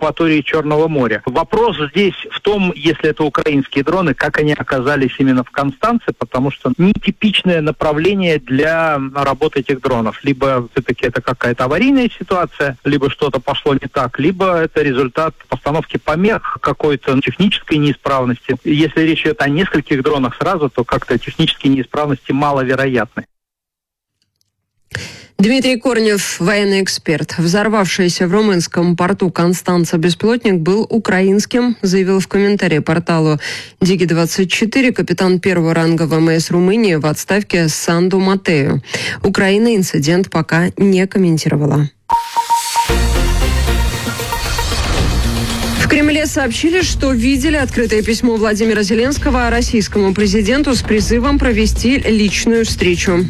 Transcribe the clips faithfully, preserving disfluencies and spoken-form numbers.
акватории Черного моря. Вопрос здесь в том, если это украинские дроны, как они оказались именно в Констанце, потому что нетипичное направление для работы этих дронов. Либо все-таки это какая-то аварийная ситуация, либо что-то пошло не так, либо это результат постановки помех, какой-то технической неисправности. Если речь идет о нескольких дронах сразу, то как-то технические неисправности маловероятны. Дмитрий Корнев, военный эксперт. Взорвавшийся в румынском порту Констанца беспилотник был украинским, заявил в комментарии порталу Диги двадцать четыре капитан первого ранга ВМС Румынии в отставке Санду Матею. Украина инцидент пока не комментировала. В Кремле сообщили, что видели открытое письмо Владимира Зеленского российскому президенту с призывом провести личную встречу.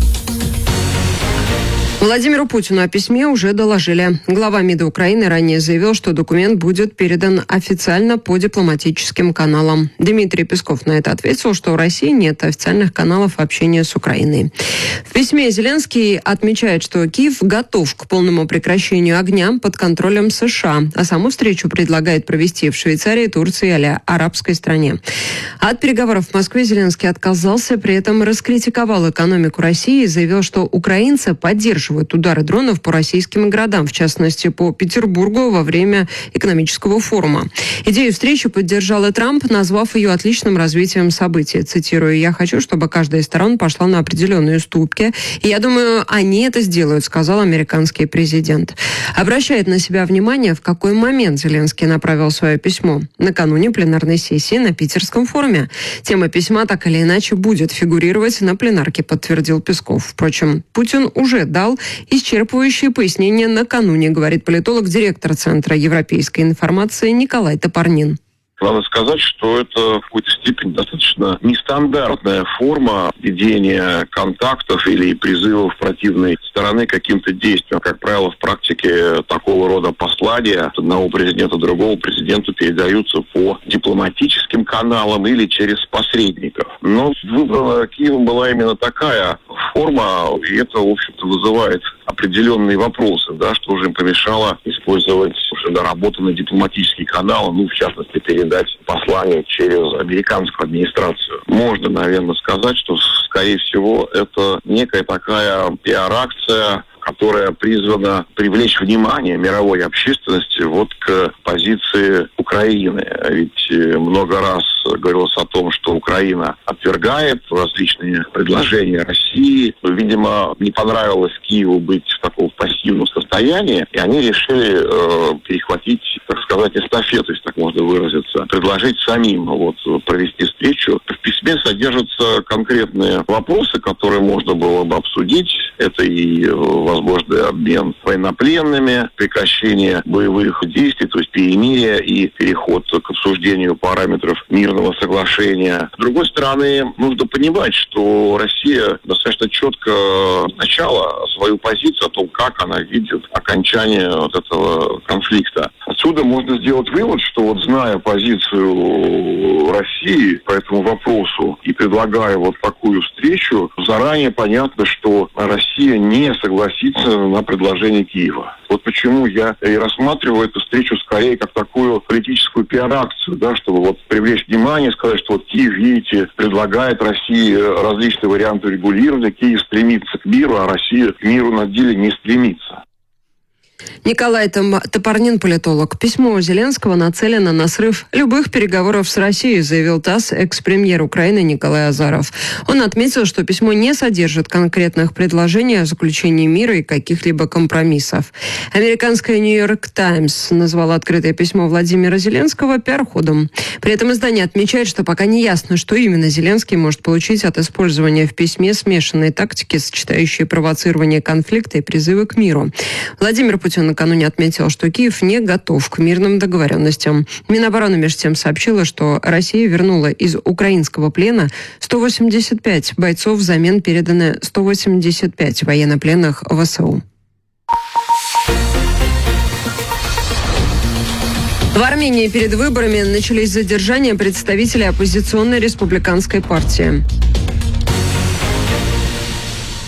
Владимиру Путину о письме уже доложили. Глава МИДа Украины ранее заявил, что документ будет передан официально по дипломатическим каналам. Дмитрий Песков на это ответил, что у России нет официальных каналов общения с Украиной. В письме Зеленский отмечает, что Киев готов к полному прекращению огня под контролем США, а саму встречу предлагает провести в Швейцарии, Турции или арабской стране. От переговоров в Москве Зеленский отказался, при этом раскритиковал экономику России и заявил, что украинцы поддерживают удары дронов по российским городам, в частности, по Петербургу во время экономического форума. Идею встречи поддержал и Трамп, назвав ее отличным развитием событий. Цитирую: «Я хочу, чтобы каждая из сторон пошла на определенные уступки. И я думаю, они это сделают», — сказал американский президент. Обращает на себя внимание, в какой момент Зеленский направил свое письмо. Накануне пленарной сессии на Питерском форуме. Тема письма так или иначе будет фигурировать на пленарке, подтвердил Песков. Впрочем, Путин уже дал исчерпывающие пояснения накануне, говорит политолог, директор Центра европейской информации Николай Топорнин. Надо сказать, что это в какой-то степени достаточно нестандартная форма ведения контактов или призывов противной стороны к каким-то действиям. Как правило, в практике такого рода послания от одного президента другому президенту передаются по дипломатическим каналам или через посредников. Но выбрана Киевом была именно такая форма, и это, в общем-то, вызывает определенные вопросы, да, что же им помешало использовать уже доработанные дипломатические каналы, ну, в частности, передать послание через американскую администрацию. Можно, наверное, сказать, что, скорее всего, это некая такая пиар-акция, которая призвана привлечь внимание мировой общественности вот к позиции Украины. Ведь много раз говорилось о том, что Украина отвергает различные предложения России. Видимо, не понравилось Киеву быть в таком пассивном состоянии, и они решили э, перехватить, так сказать, эстафету, если так можно выразиться, предложить самим вот, провести встречу. В письме содержатся конкретные вопросы, которые можно было бы обсудить. Это и возможный обмен военнопленными, прекращение боевых действий, то есть перемирие и переход к обсуждению параметров мирного соглашения. С другой стороны, нужно понимать, что Россия достаточно четко начала свою позицию о том, как она видит окончание вот этого конфликта. Отсюда можно сделать вывод, что вот зная позицию России по этому вопросу и предлагая вот такую встречу, заранее понятно, что Россия не согласится на предложение Киева. Вот почему я и рассматриваю эту встречу скорее как такую политическую пиар-акцию, да, чтобы вот привлечь внимание, сказать, что вот Киев, видите, предлагает России различные варианты регулирования, Киев стремится к миру, а Россия к миру на деле не стремится. Николай Топорнин, политолог. Письмо Зеленского нацелено на срыв любых переговоров с Россией, заявил ТАСС экс-премьер Украины Николай Азаров. Он отметил, что письмо не содержит конкретных предложений о заключении мира и каких-либо компромиссов. Американская «Нью-Йорк Таймс» назвала открытое письмо Владимира Зеленского пиар-ходом. При этом издание отмечает, что пока не ясно, что именно Зеленский может получить от использования в письме смешанной тактики, сочетающей провоцирование конфликта и призывы к миру. Владимир Путин накануне отметил, что Киев не готов к мирным договоренностям. Минобороны между тем сообщила, что Россия вернула из украинского плена сто восемьдесят пять бойцов, взамен переданы сто восемьдесят пять военнопленных ВСУ. В Армении перед выборами начались задержания представителей оппозиционной республиканской партии.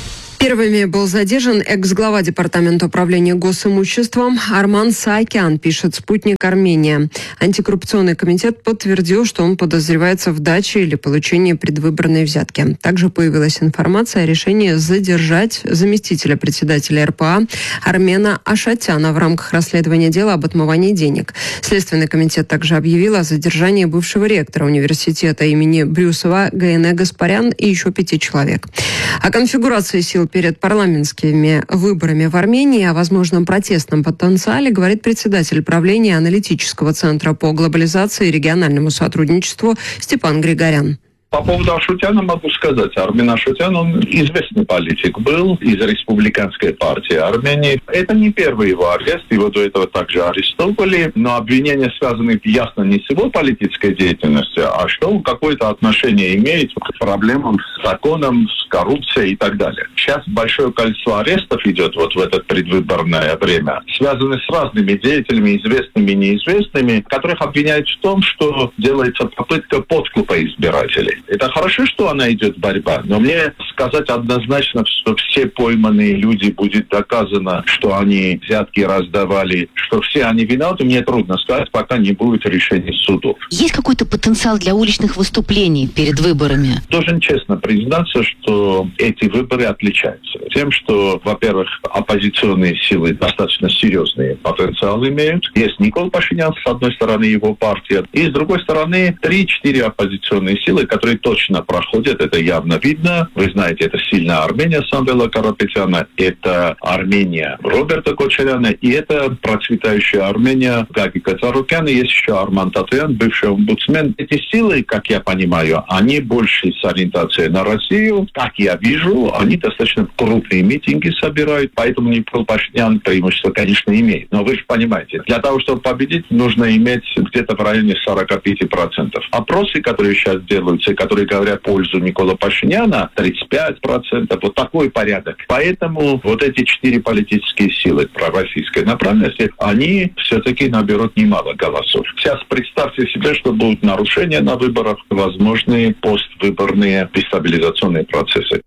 Первыми был задержан экс-глава Департамента управления госимуществом Арман Саакян, пишет «Спутник Армения». Антикоррупционный комитет подтвердил, что он подозревается в даче или получении предвыборной взятки. Также появилась информация о решении задержать заместителя председателя эр пэ а Армена Ашатяна в рамках расследования дела об отмывании денег. Следственный комитет также объявил о задержании бывшего ректора университета имени Брюсова Гаене Гаспарян и еще пяти человек. О конфигурации сил перед парламентскими выборами в Армении, о возможном протестном потенциале говорит председатель правления аналитического центра по глобализации и региональному сотрудничеству Степан Григорян. По поводу Ашутяна могу сказать. Армен Ашутян, он известный политик был из республиканской партии Армении. Это не первый его арест, его до этого также арестовали, но обвинения связаны ясно не с его политической деятельностью, а что он какое-то отношение имеет к проблемам с законом, с коррупцией и так далее. Сейчас большое количество арестов идет вот в это предвыборное время, связаны с разными деятелями, известными и неизвестными, которых обвиняют в том, что делается попытка подкупа избирателей. Это хорошо, что она идет борьба, но мне сказать однозначно, что все пойманные люди, будет доказано, что они взятки раздавали, что все они виноваты, мне трудно сказать, пока не будет решения судов. Есть какой-то потенциал для уличных выступлений перед выборами? Должен честно признаться, что эти выборы отличаются тем, что, во-первых, оппозиционные силы достаточно серьезные потенциал имеют. Есть Никол Пашинян, с одной стороны, его партия, и с другой стороны, три-четыре оппозиционные силы, которые точно проходят, это явно видно. Вы знаете, это сильная Армения Самвела Карапетяна, это Армения Роберта Кочаряна, и это процветающая Армения Гаги Кацарукяна, есть еще Арман Татуян, бывший омбудсмен. Эти силы, как я понимаю, они больше с ориентацией на Россию. Как я вижу, они достаточно крупные митинги собирают, поэтому Никол Пашинян преимущество, конечно, имеет. Но вы же понимаете, для того, чтобы победить, нужно иметь где-то в районе сорок пять процентов. Опросы, которые сейчас делаются, которые говорят в пользу Никола Пашиняна, тридцать пять процентов, вот такой порядок. Поэтому вот эти четыре политические силы пророссийской направленности, они все-таки наберут немало голосов. Сейчас представьте себе, что будут нарушения на выборах, возможные поствыборные дестабилизационные процессы.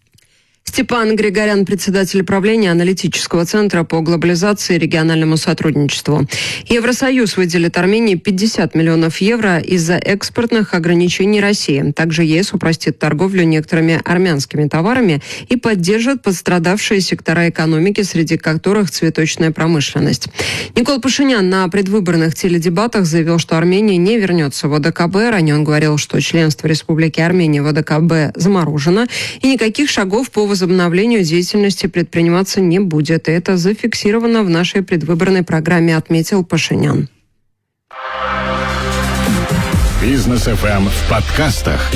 Степан Григорян, председатель правления аналитического центра по глобализации и региональному сотрудничеству. Евросоюз выделит Армении пятьдесят миллионов евро из-за экспортных ограничений России. Также ЕС упростит торговлю некоторыми армянскими товарами и поддержит пострадавшие сектора экономики, среди которых цветочная промышленность. Никол Пашинян на предвыборных теледебатах заявил, что Армения не вернется в о дэ ка бэ. Ранее он говорил, что членство Республики Армения в о дэ ка бэ заморожено и никаких шагов по возобновлению деятельности предприниматься не будет. И это зафиксировано в нашей предвыборной программе, отметил Пашинян. Бизнес эф эм в подкастах.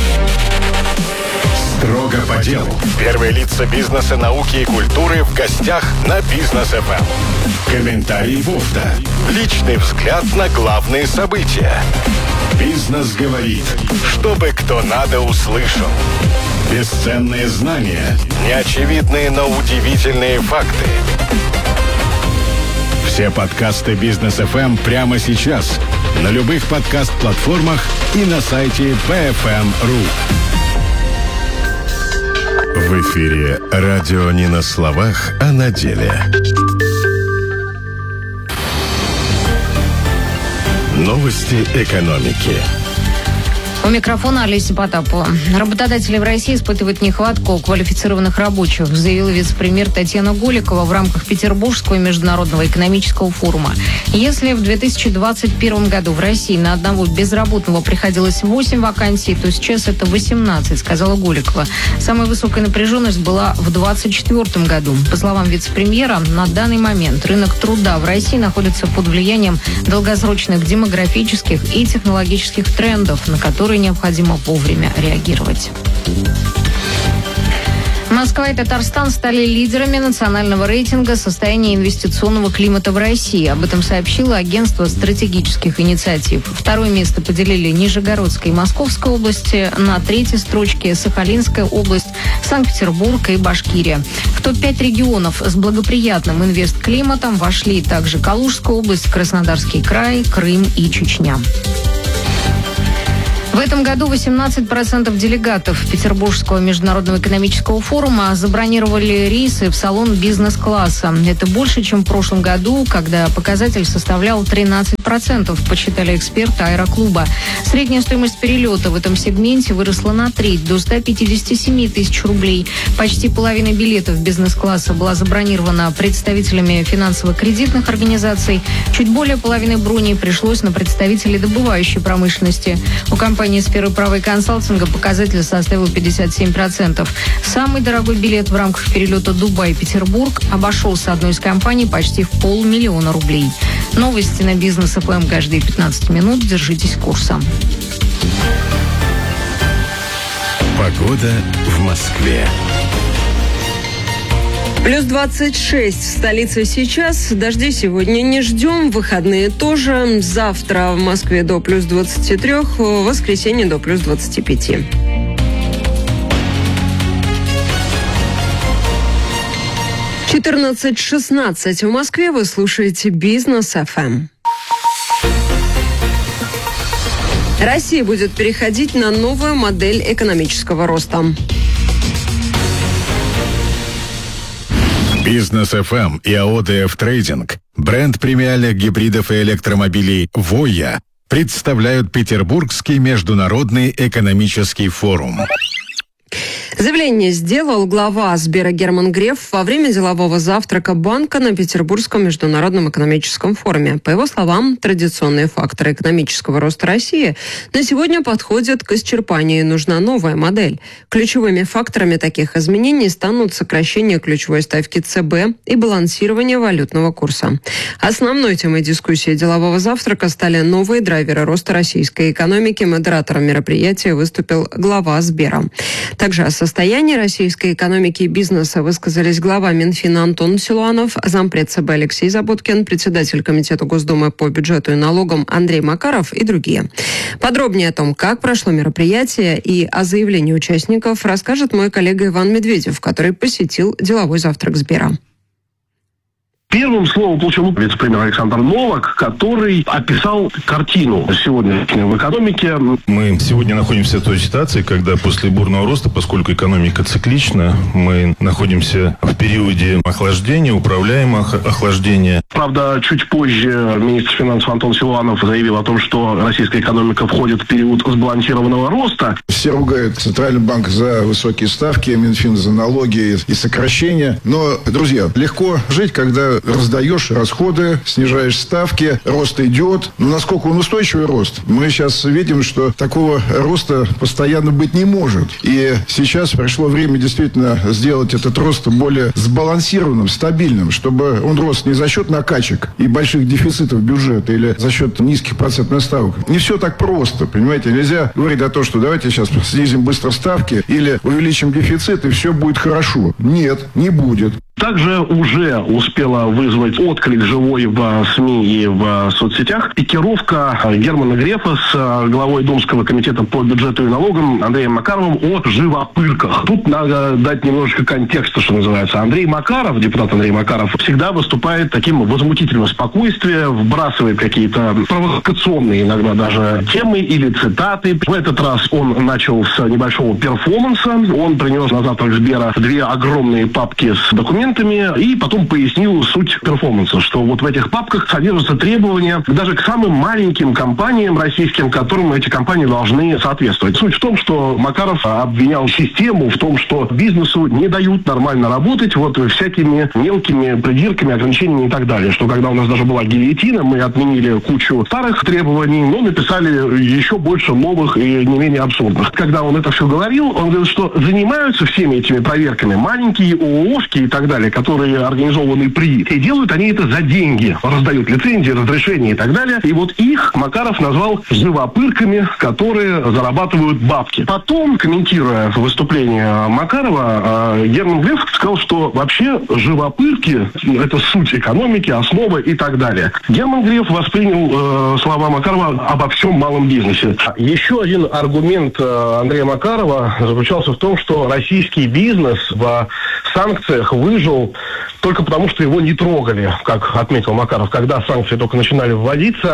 Строго по делу. Первые лица бизнеса, науки и культуры в гостях на Бизнес эф эм. Комментарий Вовта. Личный взгляд на главные события. Бизнес говорит, чтобы кто надо услышал. Бесценные знания, неочевидные, но удивительные факты. Все подкасты Бизнес эф эм прямо сейчас на любых подкаст-платформах и на сайте би эф эм точка ру. В эфире радио не на словах, а на деле. Новости экономики. У микрофона Олеся Потапова. Работодатели в России испытывают нехватку квалифицированных рабочих, заявила вице-премьер Татьяна Голикова в рамках Петербургского международного экономического форума. Если в две тысячи двадцать первом году в России на одного безработного приходилось восемь вакансий, то сейчас это восемнадцать, сказала Голикова. Самая высокая напряженность была в двадцать четвёртом году. По словам вице-премьера, на данный момент рынок труда в России находится под влиянием долгосрочных демографических и технологических трендов, на которые необходимо вовремя реагировать. Москва и Татарстан стали лидерами национального рейтинга состояния инвестиционного климата в России. Об этом сообщило агентство стратегических инициатив. Второе место поделили Нижегородская и Московская области. На третьей строчке Сахалинская область, Санкт-Петербург и Башкирия. В топ пять регионов с благоприятным инвестклиматом вошли также Калужская область, Краснодарский край, Крым и Чечня. В этом году восемнадцать процентов делегатов Петербургского международного экономического форума забронировали рейсы в салон бизнес-класса. Это больше, чем в прошлом году, когда показатель составлял тринадцать процентов, посчитали эксперты аэроклуба. Средняя стоимость перелета в этом сегменте выросла на треть, до ста пятидесяти семи тысяч рублей. Почти половина билетов бизнес-класса была забронирована представителями финансово-кредитных организаций. Чуть более половины броней пришлось на представителей добывающей промышленности. У компании сферы права и консалтинга показатель составил пятьдесят семь процентов. Самый дорогой билет в рамках перелета Дубай-Петербург обошелся одной из компаний почти в полмиллиона рублей. Новости на Бизнес эф эм каждые пятнадцать минут. Держитесь курса. Погода в Москве. Плюс двадцать шесть в столице сейчас. Дождей сегодня не ждем. Выходные тоже. Завтра в Москве до плюс двадцати трёх. В воскресенье до плюс двадцати пяти. четырнадцать шестнадцать в Москве. Вы слушаете Бизнес эф эм. Россия будет переходить на новую модель экономического роста. Бизнес эф эм и АО ди эф Трейдинг, бренд премиальных гибридов и электромобилей «Воя», представляют Петербургский международный экономический форум. Заявление сделал глава Сбера Герман Греф во время делового завтрака банка на Петербургском международном экономическом форуме. По его словам, традиционные факторы экономического роста России на сегодня подходят к исчерпанию, и нужна новая модель. Ключевыми факторами таких изменений станут сокращение ключевой ставки цэ бэ и балансирование валютного курса. Основной темой дискуссии делового завтрака стали новые драйверы роста российской экономики. Модератором мероприятия выступил глава Сбера. Также о состоянии российской экономики и бизнеса высказались глава Минфина Антон Силуанов, зампред цэ бэ Алексей Заботкин, председатель Комитета Госдумы по бюджету и налогам Андрей Макаров и другие. Подробнее о том, как прошло мероприятие и о заявлении участников, расскажет мой коллега Иван Медведев, который посетил деловой завтрак Сбера. Первым слово получил вице-премьер Александр Новак, который описал картину сегодня в экономике. Мы сегодня находимся в той ситуации, когда после бурного роста, поскольку экономика циклична, мы находимся в периоде охлаждения, управляемого охлаждения. Правда, чуть позже министр финансов Антон Силуанов заявил о том, что российская экономика входит в период сбалансированного роста. Все ругают Центральный банк за высокие ставки, Минфин за налоги и сокращения. Но, друзья, легко жить, когда раздаешь расходы, снижаешь ставки, рост идет. Но насколько он устойчивый рост? Мы сейчас видим, что такого роста постоянно быть не может. И сейчас пришло время действительно сделать этот рост более сбалансированным, стабильным, чтобы он рос не за счет накачек и больших дефицитов бюджета или за счет низких процентных ставок. Не все так просто, понимаете? Нельзя говорить о том, что давайте сейчас снизим быстро ставки или увеличим дефицит, и все будет хорошо. Нет, не будет. Также уже успела вызвать отклик живой в СМИ и в соцсетях пикировка Германа Грефа с главой Думского комитета по бюджету и налогам Андреем Макаровым о живопырках. Тут надо дать немножечко контекста, что называется. Андрей Макаров, депутат Андрей Макаров, всегда выступает таким возмутительным спокойствием, вбрасывает какие-то провокационные иногда даже темы или цитаты. В этот раз он начал с небольшого перформанса. Он принес на завтрак Сбера две огромные папки с документами и потом пояснил суть перформанса, что вот в этих папках содержатся требования даже к самым маленьким компаниям российским, которым эти компании должны соответствовать. Суть в том, что Макаров обвинял систему в том, что бизнесу не дают нормально работать вот всякими мелкими придирками, ограничениями и так далее. Что когда у нас даже была гильотина, мы отменили кучу старых требований, но написали еще больше новых и не менее абсурдных. Когда он это все говорил, он говорил, что занимаются всеми этими проверками маленькие ООшки и так далее, которые организованы при... И делают они это за деньги. Раздают лицензии, разрешения и так далее. И вот их Макаров назвал живопырками, которые зарабатывают бабки. Потом, комментируя выступление Макарова, Герман Греф сказал, что вообще живопырки — это суть экономики, основа и так далее. Герман Греф воспринял э, слова Макарова обо всем малом бизнесе. Еще один аргумент Андрея Макарова заключался в том, что российский бизнес в санкциях выжил только потому, что его не трогали, как отметил Макаров. Когда санкции только начинали вводиться,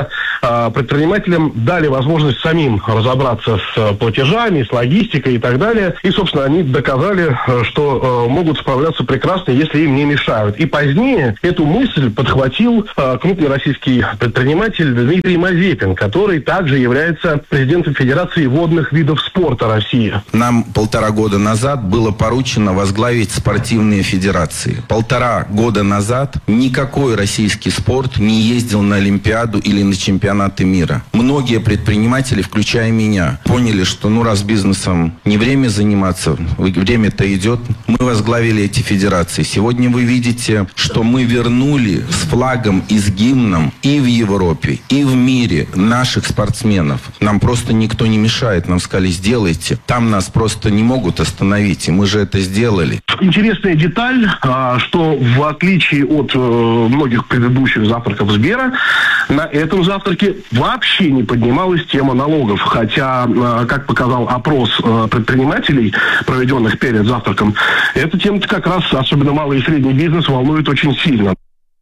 предпринимателям дали возможность самим разобраться с платежами, с логистикой и так далее. И, собственно, они доказали, что могут справляться прекрасно, если им не мешают. И позднее эту мысль подхватил крупный российский предприниматель Дмитрий Мазепин, который также является президентом Федерации водных видов спорта России. Нам полтора года назад было поручено возглавить спортивные федерации. Полтора года назад никакой российский спорт не ездил на Олимпиаду или на чемпионаты мира. Многие предприниматели, включая меня, поняли, что ну раз бизнесом не время заниматься, время-то идет. Мы возглавили эти федерации. Сегодня вы видите, что мы вернули с флагом и с гимном и в Европе, и в мире наших спортсменов. Нам просто никто не мешает. Нам сказали, сделайте. Там нас просто не могут остановить. И мы же это сделали. Интересная деталь, что в отличие от многих предыдущих завтраков Сбера, на этом завтраке вообще не поднималась тема налогов. Хотя, как показал опрос предпринимателей, проведенных перед завтраком, эта тема как раз особенно малый и средний бизнес волнует очень сильно.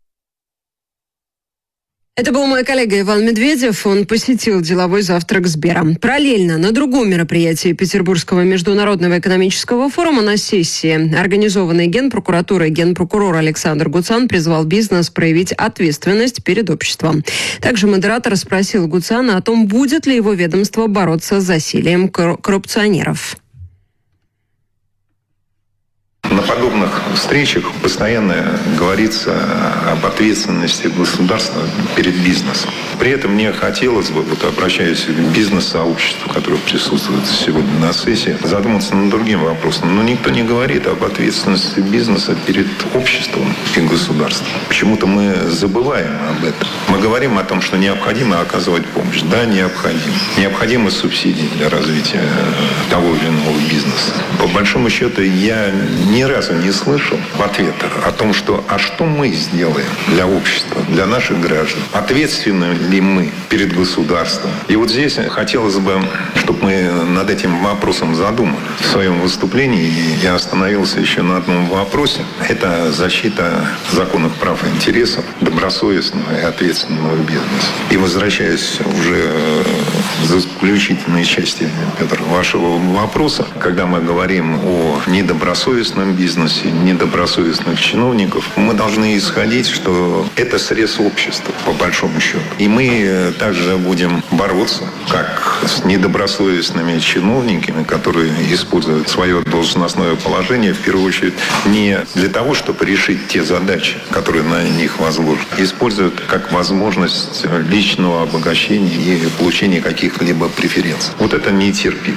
Это был мой коллега Иван Медведев. Он посетил деловой завтрак Сбера. Параллельно на другом мероприятии Петербургского международного экономического форума на сессии, организованной Генпрокуратурой, генпрокурор Александр Гуцан призвал бизнес проявить ответственность перед обществом. Также модератор спросил Гуцана о том, будет ли его ведомство бороться с засилием коррупционеров. На подобных встречах постоянно говорится об ответственности государства перед бизнесом. При этом мне хотелось бы, вот обращаясь к бизнес-сообществу, которое присутствует сегодня на сессии, задуматься над другим вопросом. Но никто не говорит об ответственности бизнеса перед обществом и государством. Почему-то мы забываем об этом. Мы говорим о том, что необходимо оказывать помощь. Да, необходимо. Необходимы субсидии для развития того или иного бизнеса. По большому счету, я ни разу не слышал ответа о том, что а что мы сделаем для общества, для наших граждан. Ответственны ли мы перед государством? И вот здесь хотелось бы, чтобы мы над этим вопросом задумались. В своем выступлении я остановился еще на одном вопросе. Это защита законных прав и интересов добросовестного и ответственного бизнеса. И возвращаясь уже к заключительной части, Петр, вашего вопроса, когда мы говорим о недобросовестном бизнесе, недобросовестных чиновников, мы должны исходить, что это срез общества, по большому счету. И мы также будем бороться, как с недобросовестными чиновниками, которые используют свое должностное положение, в первую очередь, не для того, чтобы решить те задачи, которые на них возложены, используют как возможность личного обогащения и получения каких-либо преференций. Вот это нетерпимо.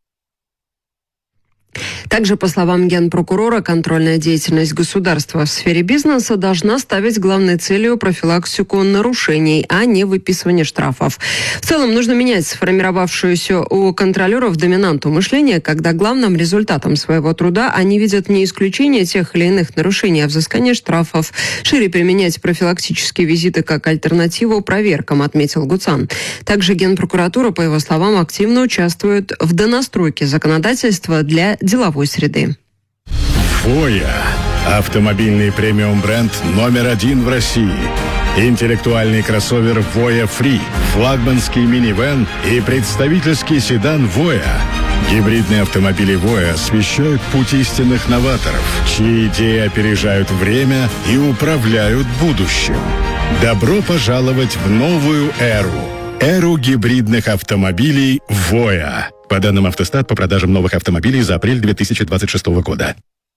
Также, по словам генпрокурора, контрольная деятельность государства в сфере бизнеса должна ставить главной целью профилактику нарушений, а не выписывание штрафов. В целом, нужно менять сформировавшуюся у контролеров доминанту мышления, когда главным результатом своего труда они видят не исключение тех или иных нарушений, а взыскание штрафов. Шире применять профилактические визиты как альтернативу проверкам, отметил Гуцан. Также Генпрокуратура, по его словам, активно участвует в донастройке законодательства для деловой среды. Voya – автомобильный премиум-бренд номер один в России. Интеллектуальный кроссовер Voya Free, флагманский минивэн и представительский седан Voya. Гибридные автомобили Voya освещают путь истинных новаторов, чьи идеи опережают время и управляют будущим. Добро пожаловать в новую эру. Эру гибридных автомобилей Voya. По данным Автостат, по продажам новых автомобилей за апрель две тысячи двадцать шестого года.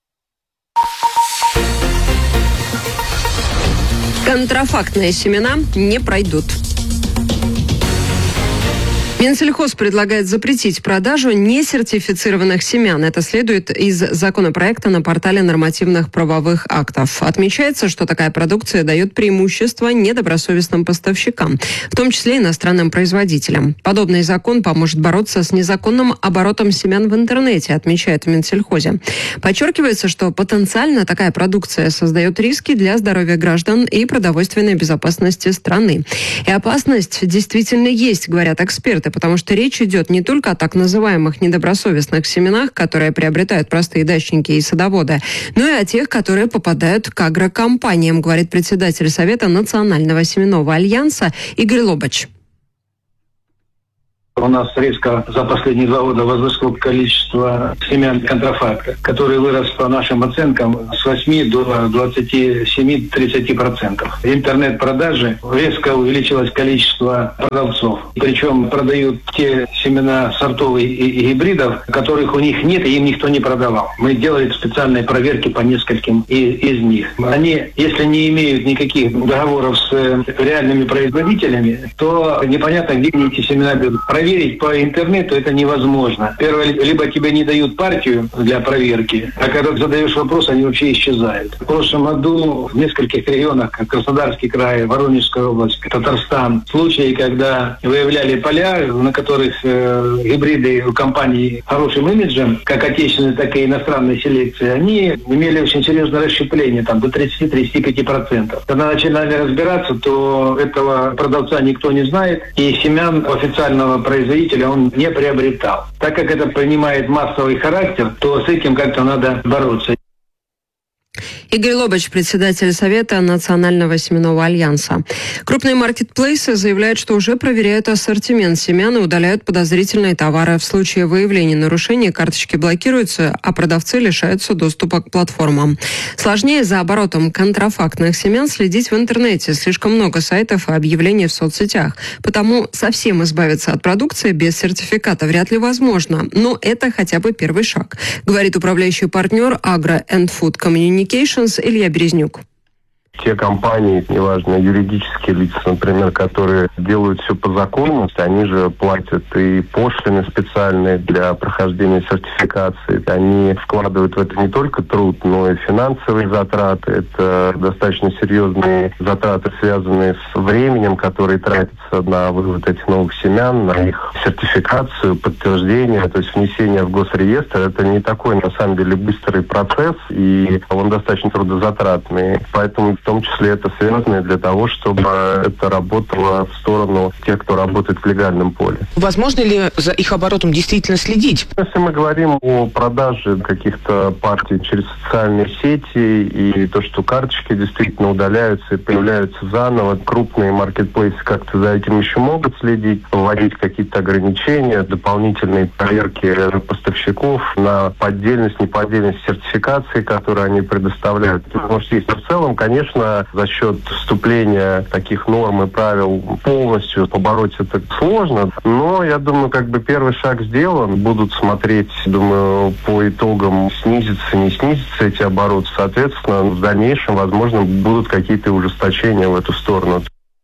Контрафактные семена не пройдут. Минсельхоз предлагает запретить продажу несертифицированных семян. Это следует из законопроекта на портале нормативных правовых актов. Отмечается, что такая продукция дает преимущество недобросовестным поставщикам, в том числе иностранным производителям. Подобный закон поможет бороться с незаконным оборотом семян в интернете, отмечает в Минсельхозе. Подчеркивается, что потенциально такая продукция создает риски для здоровья граждан и продовольственной безопасности страны. И опасность действительно есть, говорят эксперты, потому что речь идет не только о так называемых недобросовестных семенах, которые приобретают простые дачники и садоводы, но и о тех, которые попадают к агрокомпаниям, говорит председатель Совета Национального семенного альянса Игорь Лобач. У нас резко за последние два года возросло количество семян контрафакта, который вырос по нашим оценкам с восьми до двадцати семи - тридцати процентов. В интернет-продаже резко увеличилось количество продавцов. Причем продают те семена сортов и гибридов, которых у них нет, и им никто не продавал. Мы делали специальные проверки по нескольким из них. Они, если не имеют никаких договоров с реальными производителями, то непонятно, где они эти семена берут. Проверить по интернету это невозможно. Первое, либо тебе не дают партию для проверки, а когда ты задаешь вопрос, они вообще исчезают. В прошлом году в нескольких регионах, как Краснодарский край, Воронежская область, Татарстан, случаи, когда выявляли поля, на которых э, гибриды у компаний с хорошим имиджем, как отечественной, так и иностранной селекции, они имели очень серьезное расщепление, там, до тридцати-тридцати пяти процентов. Когда начинали разбираться, то этого продавца никто не знает, и семян официального производителя он не приобретал. Так как это принимает массовый характер, то с этим как-то надо бороться. Игорь Лобач, председатель Совета Национального семенного альянса. Крупные маркетплейсы заявляют, что уже проверяют ассортимент семян и удаляют подозрительные товары. В случае выявления нарушений карточки блокируются, а продавцы лишаются доступа к платформам. Сложнее за оборотом контрафактных семян следить в интернете. Слишком много сайтов и объявлений в соцсетях. Потому совсем избавиться от продукции без сертификата вряд ли возможно. Но это хотя бы первый шаг, говорит управляющий партнер Agro and Food Communications Илья Березнюк. Те компании, неважно, юридические лица, например, которые делают все по закону, они же платят и пошлины специальные для прохождения сертификации. Они вкладывают в это не только труд, но и финансовые затраты. Это достаточно серьезные затраты, связанные с временем, которые тратятся на вывод этих новых семян, на их сертификацию, подтверждение, то есть внесение в госреестр. Это не такой, на самом деле, быстрый процесс, и он достаточно трудозатратный. Поэтому в том числе это связано для того, чтобы это работало в сторону тех, кто работает в легальном поле. Возможно ли за их оборотом действительно следить? Если мы говорим о продаже каких-то партий через социальные сети и то, что карточки действительно удаляются и появляются заново, крупные маркетплейсы как-то за этим еще могут следить, вводить какие-то ограничения, дополнительные проверки поставщиков на поддельность, неподдельность сертификации, которые они предоставляют. Может, есть. Но в целом, конечно, за счет вступления таких норм и правил полностью побороть это сложно, но я думаю, как бы первый шаг сделан. Будут смотреть, думаю, по итогам, снизится, не снизится эти обороты. Соответственно, в дальнейшем, возможно, будут какие-то ужесточения в эту сторону.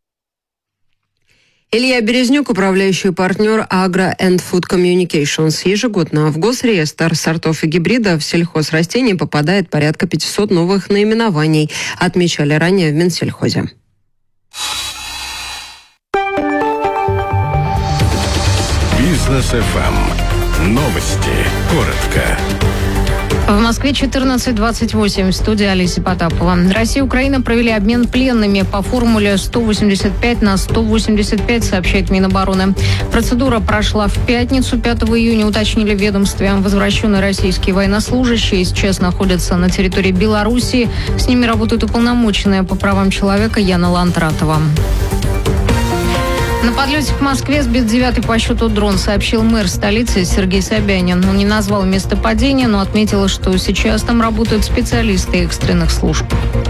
Илья Березнюк, управляющий партнер Agro and Food Communications. Ежегодно в госреестр сортов и гибридов сельхозрастений попадает порядка пятисот новых наименований, отмечали ранее в Минсельхозе. Бизнес эф эм. Новости. Коротко. В Москве четырнадцать двадцать восемь. В студии Алиса Потапова. Россия и Украина провели обмен пленными по формуле сто восемьдесят пять на сто восемьдесят пять, сообщает Минобороны. Процедура прошла в пятницу, пятого июня, уточнили в ведомстве. Возвращенные российские военнослужащие сейчас находятся на территории Белоруссии. С ними работает уполномоченная по правам человека Яна Лантратова. На подлете к Москве сбит девятый по счету дрон, сообщил мэр столицы Сергей Собянин. Он не назвал место падения, но отметил, что сейчас там работают специалисты экстренных служб.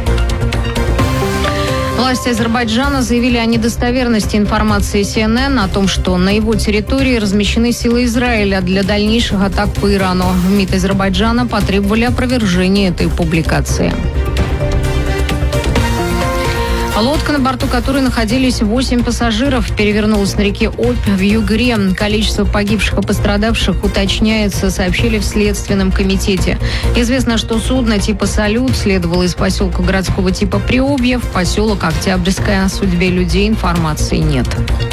Власти Азербайджана заявили о недостоверности информации си эн эн о том, что на его территории размещены силы Израиля для дальнейших атак по Ирану. В МИД Азербайджана потребовали опровержения этой публикации. Лодка, на борту которой находились восемь пассажиров, перевернулась на реке Обь в Югре. Количество погибших и пострадавших уточняется, сообщили в Следственном комитете. Известно, что судно типа «Салют» следовало из поселка городского типа Приобье в поселок Октябрьское. О судьбе людей информации нет.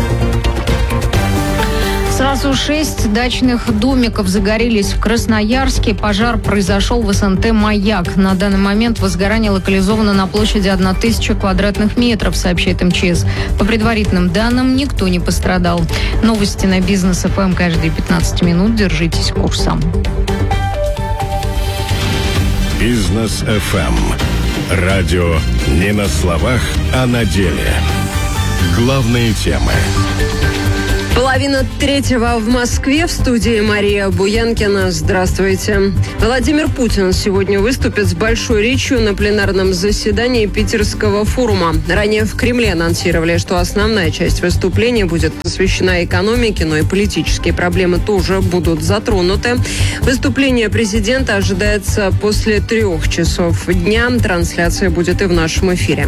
Сразу шесть дачных домиков загорелись в Красноярске. Пожар произошел в эс эн тэ «Маяк». На данный момент возгорание локализовано на площади тысяча квадратных метров, сообщает эм че эс. По предварительным данным, никто не пострадал. Новости на Бизнес эф эм каждые пятнадцать минут. Держитесь курса. Бизнес эф эм. Радио не на словах, а на деле. Главные темы. Половина третьего в Москве. В студии Мария Буянкина. Здравствуйте. Владимир Путин сегодня выступит с большой речью на пленарном заседании Питерского форума. Ранее в Кремле анонсировали, что основная часть выступления будет посвящена экономике, но и политические проблемы тоже будут затронуты. Выступление президента ожидается после трех часов дня. Трансляция будет и в нашем эфире.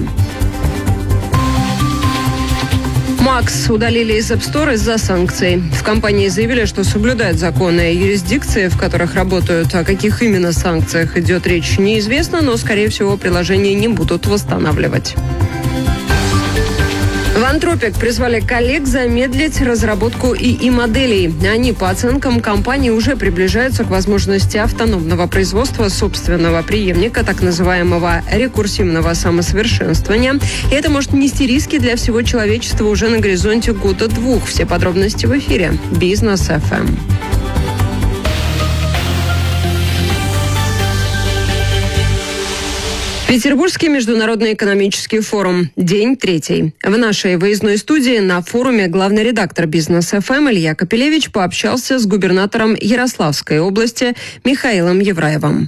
Макс удалили из App Store из-за санкций. В компании заявили, что соблюдают законы юрисдикции, в которых работают. О каких именно санкциях идет речь, неизвестно, но, скорее всего, приложение не будут восстанавливать. В Антропик призвали коллег замедлить разработку ИИ-моделей. Они, по оценкам компании, уже приближаются к возможности автономного производства собственного преемника, так называемого рекурсивного самосовершенствования. И это может нести риски для всего человечества уже на горизонте года-двух. Все подробности в эфире. Бизнес эф эм. Петербургский международный экономический форум. День третий. В нашей выездной студии на форуме главный редактор Бизнес эф эм Илья Капелевич пообщался с губернатором Ярославской области Михаилом Евраевым.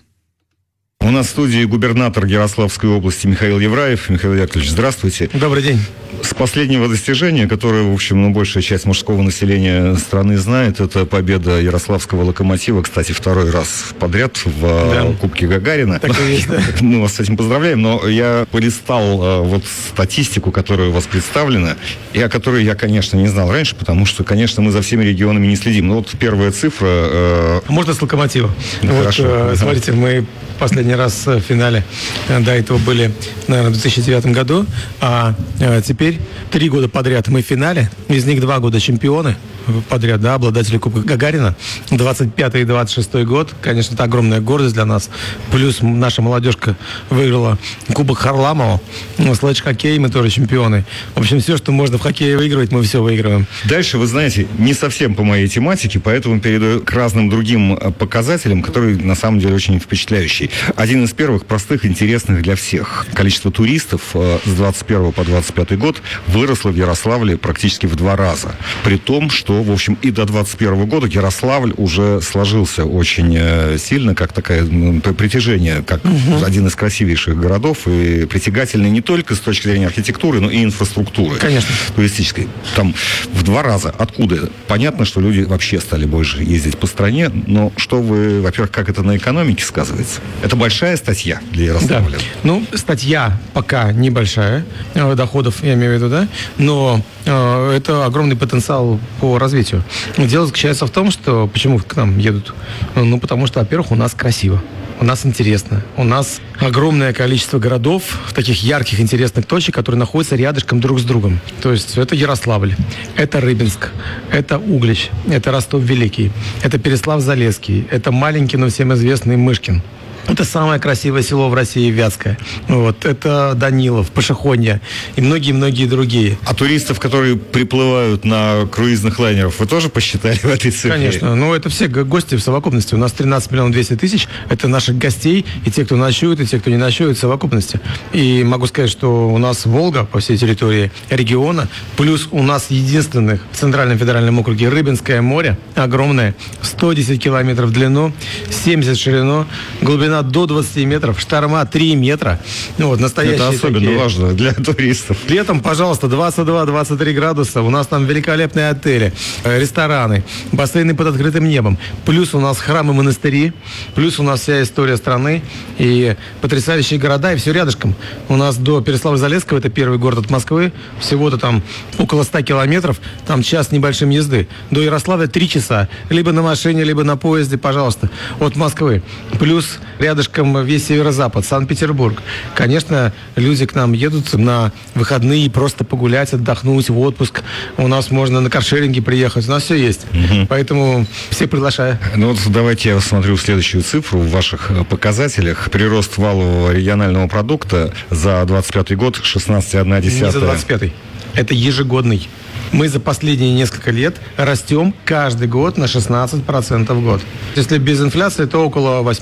У нас в студии губернатор Ярославской области Михаил Евраев. Михаил Яковлевич, здравствуйте. Добрый день. С последнего достижения, которое, в общем, ну, большая часть мужского населения страны знает, это победа ярославского «Локомотива», кстати, второй раз подряд в да. Кубке Гагарина. Так и есть, да. Мы вас с этим поздравляем, но я полистал вот статистику, которая у вас представлена, и о которой я, конечно, не знал раньше, потому что, конечно, мы за всеми регионами не следим. Но вот первая цифра... Э... Можно с «Локомотива»? Ну, вот, хорошо. Э, смотрите, мы последний раз в финале до этого были, наверное, в две тысячи девятом году, а теперь три года подряд мы в финале, из них два года чемпионы подряд, да, обладатели Кубка Гагарина. двадцать пятый и двадцать шестой год, конечно, это огромная гордость для нас. Плюс наша молодежка выиграла Кубок Харламова. Слэдж-хоккей, мы тоже чемпионы. В общем, все, что можно в хоккее выигрывать, мы все выигрываем. Дальше, вы знаете, не совсем по моей тематике, поэтому перейду к разным другим показателям, которые на самом деле очень впечатляющие. Один из первых, простых, интересных для всех. Количество туристов с двадцать первого по двадцать пятый год выросло в Ярославле практически в два раза. При том, что, в общем, и до двадцать первого года Ярославль уже сложился очень сильно, как такое ну, притяжение, как угу. один из красивейших городов, и притягательный не только с точки зрения архитектуры, но и инфраструктуры. Конечно. Туристической. Там в два раза. Откуда? Понятно, что люди вообще стали больше ездить по стране, но что вы, во-первых, как это на экономике сказывается? Это большая статья для Ярославля. Да. Ну, статья пока небольшая, доходов, я имею в виду, да, но э, это огромный потенциал по развитию. Дело заключается в том, что почему к нам едут? Ну, потому что, во-первых, у нас красиво. У нас интересно. У нас огромное количество городов, таких ярких, интересных точек, которые находятся рядышком друг с другом. То есть это Ярославль, это Рыбинск, это Углич, это Ростов-Великий, это Переслав-Залесский, это маленький, но всем известный Мышкин. Это самое красивое село в России, Вятское. Вот. Это Данилов, Пашихонья и многие-многие другие. А туристов, которые приплывают на круизных лайнерах, вы тоже посчитали в этой цифре? Конечно. Ну, это все гости в совокупности. У нас тринадцать миллионов двести тысяч. Это наших гостей, и те, кто ночует, и те, кто не ночует, в совокупности. И могу сказать, что у нас Волга по всей территории региона, плюс у нас единственных в Центральном федеральном округе Рыбинское море, огромное, сто десять километров в длину, семьдесят в ширину, глубина до двадцати метров, шторма три метра. Ну, вот, настоящие это особенно такие. Важно для туристов. Летом, пожалуйста, двадцать два - двадцать три градуса. У нас там великолепные отели, рестораны, бассейны под открытым небом. Плюс у нас храмы, монастыри. Плюс у нас вся история страны. И потрясающие города, и все рядышком. У нас до Переслава-Залесского, это первый город от Москвы, всего-то там около ста километров, там час небольшим езды. До Ярославля три часа. Либо на машине, либо на поезде, пожалуйста, от Москвы. Плюс рядышком весь северо-запад, Санкт-Петербург. Конечно, люди к нам едут на выходные просто погулять, отдохнуть, в отпуск. У нас можно на каршеринге приехать, у нас все есть. Угу. Поэтому всех приглашаю. Ну вот давайте я смотрю следующую цифру в ваших показателях. Прирост валового регионального продукта за двадцать пятый год шестнадцать целых одна десятая. Не за двадцать пятый. Это ежегодный. Мы за последние несколько лет растем каждый год на шестнадцать процентов в год. Если без инфляции, то около восьми процентов.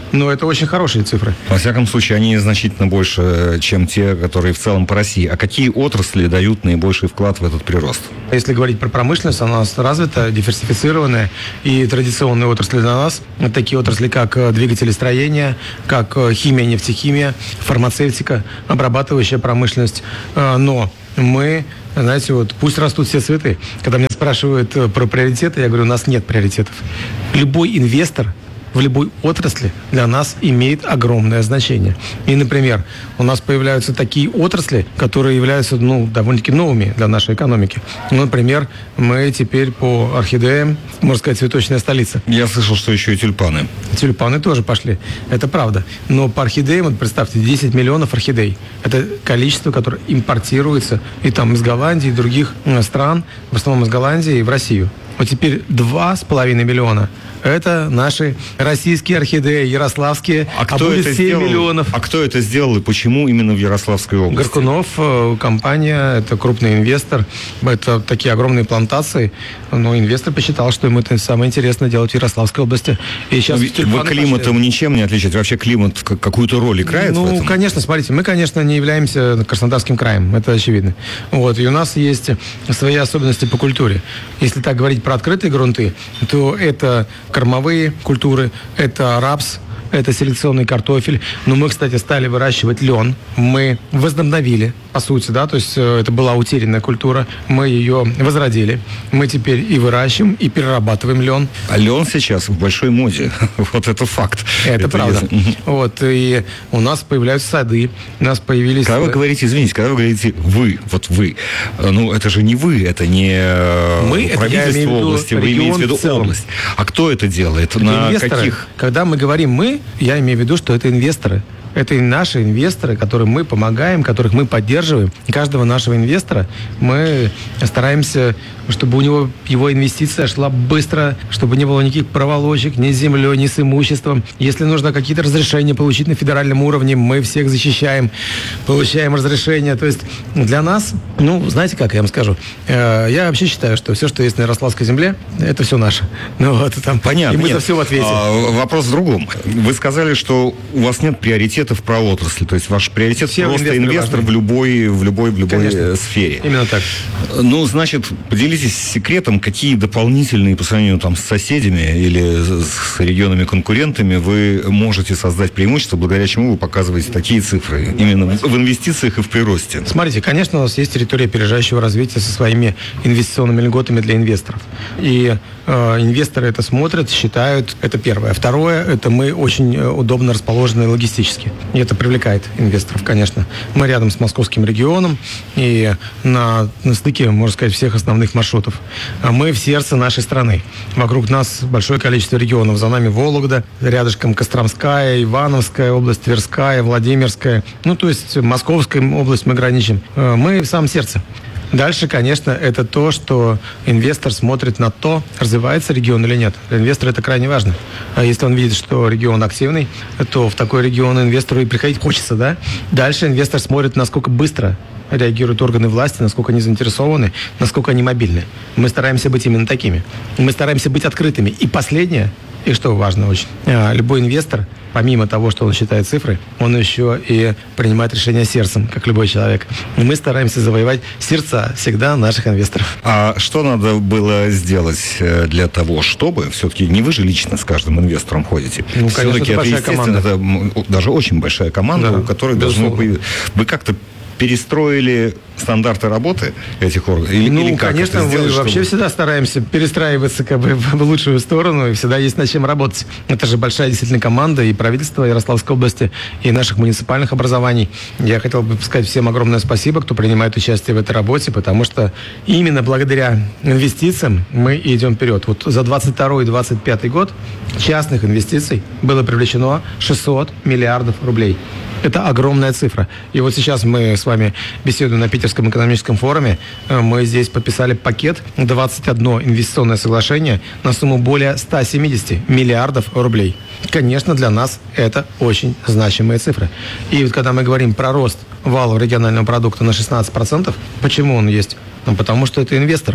Но это очень хорошие цифры. Во всяком случае, они значительно больше, чем те, которые в целом по России. А какие отрасли дают наибольший вклад в этот прирост? Если говорить про промышленность, она у нас развита, диверсифицированная. И традиционные отрасли для нас, такие отрасли, как двигатели строения, как химия, нефтехимия, фармацевтика, обрабатывающая промышленность. Но мы, знаете, вот пусть растут все цветы. Когда меня спрашивают про приоритеты, я говорю, у нас нет приоритетов. Любой инвестор в любой отрасли для нас имеет огромное значение. И, например, у нас появляются такие отрасли, которые являются, ну, довольно-таки новыми для нашей экономики. Ну, например, мы теперь по орхидеям, можно сказать, цветочная столица. Я слышал, что еще и тюльпаны. Тюльпаны тоже пошли, это правда. Но по орхидеям, вот представьте, десять миллионов орхидей. Это количество, которое импортируется и там из Голландии, и других стран, в основном из Голландии и в Россию. Вот теперь два с половиной миллиона. Это наши российские орхидеи, ярославские, а, кто а будет это семь сделал? миллионов. А кто это сделал и почему именно в Ярославской области? Горкунов, компания, это крупный инвестор, это такие огромные плантации, но инвестор посчитал, что ему это самое интересное делать в Ярославской области. И сейчас вы климатом пошли. Ничем не отличаете? Вообще климат какую-то роль играет ну, в этом? Ну, конечно, смотрите, мы, конечно, не являемся Краснодарским краем, это очевидно. Вот, и у нас есть свои особенности по культуре. Если так говорить про открытые грунты, то это кормовые культуры, это рапс, это селекционный картофель. Но мы, кстати, стали выращивать лен. Мы возобновили, по сути, да, то есть это была утерянная культура. Мы ее возродили. Мы теперь и выращиваем, и перерабатываем лен. А лен сейчас в большой моде. Вот это факт. Это, это правда. Если... Вот, и у нас появляются сады, у нас появились... Когда вы говорите, извините, когда вы говорите «вы», вот «вы», ну, это же не вы, это не мы, правительство это области, вы имеете в виду область. А кто это делает? Это На инвесторы. каких? Когда мы говорим «мы», я имею в виду, что это инвесторы. Это и наши инвесторы, которым мы помогаем, которых мы поддерживаем. И каждого нашего инвестора мы стараемся, чтобы у него его инвестиция шла быстро, чтобы не было никаких проволочек ни с землей, ни с имуществом. Если нужно какие-то разрешения получить на федеральном уровне, мы всех защищаем, получаем разрешения. То есть для нас, ну, знаете, как я вам скажу, я вообще считаю, что все, что есть на Ярославской земле, это все наше. Ну, вот, там, понятно. И мы нет. за все в ответе. А, вопрос в другом. Вы сказали, что у вас нет приоритета про отрасли, то есть ваш приоритет все просто инвестор в любой, в любой, в любой Конечно. сфере. Именно так. Ну, значит, поделитесь секретом, какие дополнительные по сравнению там с соседями или с регионами-конкурентами вы можете создать преимущество, благодаря чему вы показываете такие цифры именно в инвестициях и в приросте. Смотрите, конечно, у нас есть территория опережающего развития со своими инвестиционными льготами для инвесторов. И э, инвесторы это смотрят, считают, это первое. Второе, это мы очень удобно расположены логистически. И это привлекает инвесторов, конечно. Мы рядом с московским регионом и на, на стыке, можно сказать, всех основных маршрутов. Мы в сердце нашей страны. Вокруг нас большое количество регионов. За нами Вологда, рядышком Костромская, Ивановская область, Тверская, Владимирская. Ну, то есть Московская область мы граничим. Мы в самом сердце. Дальше, конечно, это то, что инвестор смотрит на то, развивается регион или нет. Для инвестора это крайне важно. А если он видит, что регион активный, то в такой регион инвестору и приходить хочется, да? Дальше инвестор смотрит, насколько быстро реагируют органы власти, насколько они заинтересованы, насколько они мобильны. Мы стараемся быть именно такими. Мы стараемся быть открытыми. И последнее, и что важно очень, любой инвестор, помимо того, что он считает цифры, он еще и принимает решения сердцем, как любой человек. И мы стараемся завоевать сердца всегда наших инвесторов. А что надо было сделать для того, чтобы, все-таки не вы же лично с каждым инвестором ходите, ну, конечно, все-таки это, это, естественно, это даже очень большая команда, да, у которой должны быть... Вы как-то перестроили стандарты работы этих органов? Или, ну, или как конечно, мы сделать, вообще чтобы... всегда стараемся перестраиваться как бы в лучшую сторону, и всегда есть над чем работать. Это же большая действительно команда и правительства Ярославской области, и наших муниципальных образований. Я хотел бы сказать всем огромное спасибо, кто принимает участие в этой работе, потому что именно благодаря инвестициям мы идем вперед. Вот за двадцать второй и двадцать пятый год частных инвестиций было привлечено шестьсот миллиардов рублей. Это огромная цифра. И вот сейчас мы с вами беседуем на Питерском экономическом форуме. Мы здесь подписали пакет двадцать одно инвестиционное соглашение на сумму более ста семидесяти миллиардов рублей. Конечно, для нас это очень значимые цифры. И вот когда мы говорим про рост валового регионального продукта на шестнадцать процентов, почему он есть? Ну, потому что это инвесторы.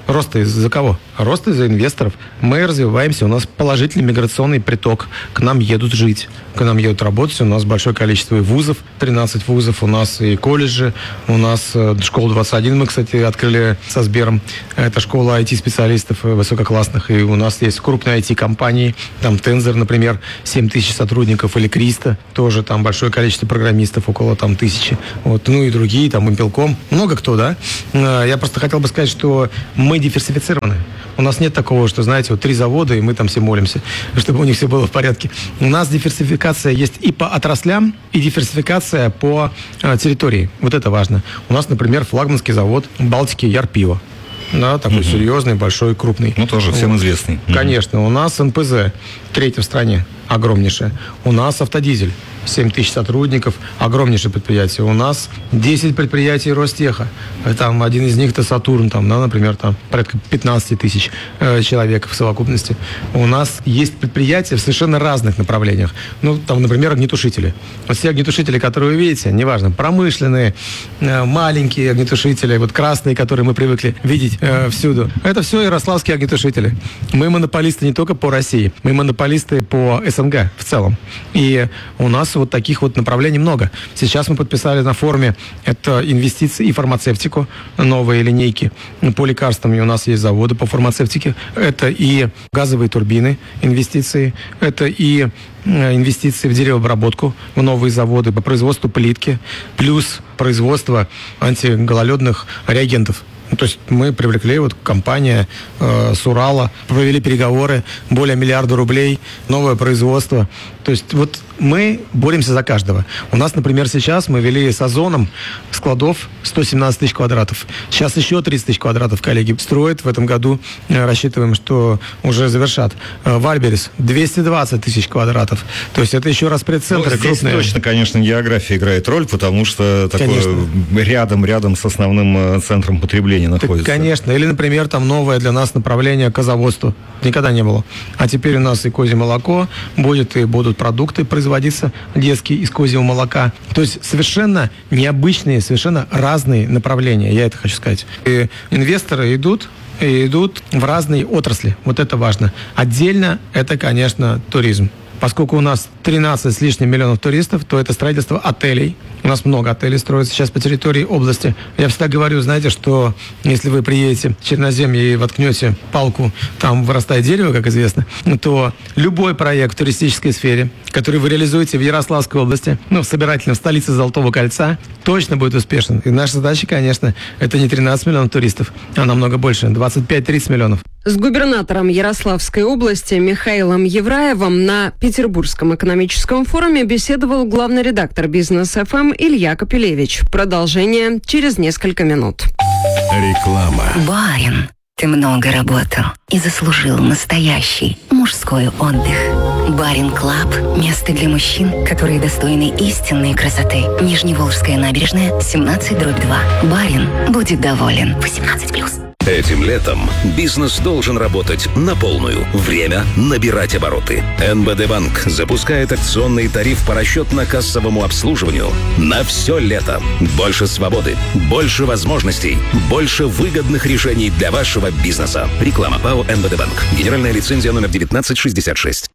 Рост из-за кого? Рост из-за инвесторов. Мы развиваемся, у нас положительный миграционный приток. К нам едут жить, к нам едут работать. У нас большое количество и вузов, тринадцать вузов, у нас и колледжи, у нас школа двадцать один мы, кстати, открыли со Сбером. Это школа ай ти-специалистов высококлассных, и у нас есть крупные ай ти-компании, там Тензор, например, семь тысяч сотрудников, или Криста, тоже там большое количество программистов, около там тысячи. Вот, ну и другие, там Импелком, много кто, да. Я просто хотел бы сказать, что мы диверсифицированы. У нас нет такого, что, знаете, вот три завода, и мы там все молимся, чтобы у них все было в порядке. У нас диверсификация есть и по отраслям, и диверсификация по э, территории. Вот это важно. У нас, например, флагманский завод Балтики Ярпиво. Да, такой угу. серьезный, большой, крупный. Ну, тоже всем вот. известный. Конечно. У нас эн пэ зэ, третий в стране, огромнейшее. У нас автодизель, семь тысяч сотрудников, огромнейшее предприятие. У нас десять предприятий Ростеха. Там один из них это Сатурн, там, да, например, там порядка пятнадцать тысяч э, человек в совокупности. У нас есть предприятия в совершенно разных направлениях. Ну, там, например, огнетушители. Вот все огнетушители, которые вы видите, неважно, промышленные, э, маленькие огнетушители, вот красные, которые мы привыкли видеть э, всюду. Это все ярославские огнетушители. Мы монополисты не только по России, мы монополисты по эс эн гэ в целом. И у нас вот таких вот направлений много. Сейчас мы подписали на форуме, это инвестиции и фармацевтику, новые линейки по лекарствам, и у нас есть заводы по фармацевтике. Это и газовые турбины, инвестиции, это и инвестиции в деревообработку, в новые заводы по производству плитки, плюс производство антигололедных реагентов. То есть мы привлекли, вот компания э, с Урала, провели переговоры, более миллиарда рублей, новое производство. То есть вот мы боремся за каждого. У нас, например, сейчас мы вели с Озоном складов сто семнадцать тысяч квадратов. Сейчас еще тридцать тысяч квадратов коллеги строят. В этом году э, рассчитываем, что уже завершат. Э, Вальберес двести двадцать тысяч квадратов. То есть это еще распредцентры ну, здесь крупные. Точно, конечно, география играет роль, потому что такое рядом-рядом с основным центром потребления находится. Так, конечно. Или, например, там новое для нас направление козоводству. Никогда не было. А теперь у нас и козье молоко будет, и будут продукты производиться детские из козьего молока. То есть совершенно необычные, совершенно разные направления, я это хочу сказать. И инвесторы идут, и идут в разные отрасли. Вот это важно. Отдельно это, конечно, туризм. Поскольку у нас тринадцать с лишним миллионов туристов, то это строительство отелей. У нас много отелей строится сейчас по территории области. Я всегда говорю, знаете, что если вы приедете в Черноземье и воткнете палку, там вырастает дерево, как известно, то любой проект в туристической сфере, который вы реализуете в Ярославской области, ну, в собирательном столице Золотого кольца, точно будет успешен. И наша задача, конечно, это не тринадцать миллионов туристов, а намного больше, двадцать пять - тридцать миллионов. С губернатором Ярославской области Михаилом Евраевым на Петербургском экономическом форуме беседовал главный редактор «Бизнес эф эм» Илья Капелевич. Продолжение через несколько минут. Реклама. Барин, ты много работал и заслужил настоящий мужской отдых. Барин Клаб – место для мужчин, которые достойны истинной красоты. Нижневолжская набережная, семнадцать дробь два. Барин будет доволен. восемнадцать плюс. Этим летом бизнес должен работать на полную. Время набирать обороты. эн бэ дэ Банк запускает акционный тариф по расчетно-кассовому обслуживанию на все лето. Больше свободы, больше возможностей, больше выгодных решений для вашего бизнеса. Реклама ПАО эн бэ дэ Банк. Генеральная лицензия номер девятнадцать шестьдесят шесть.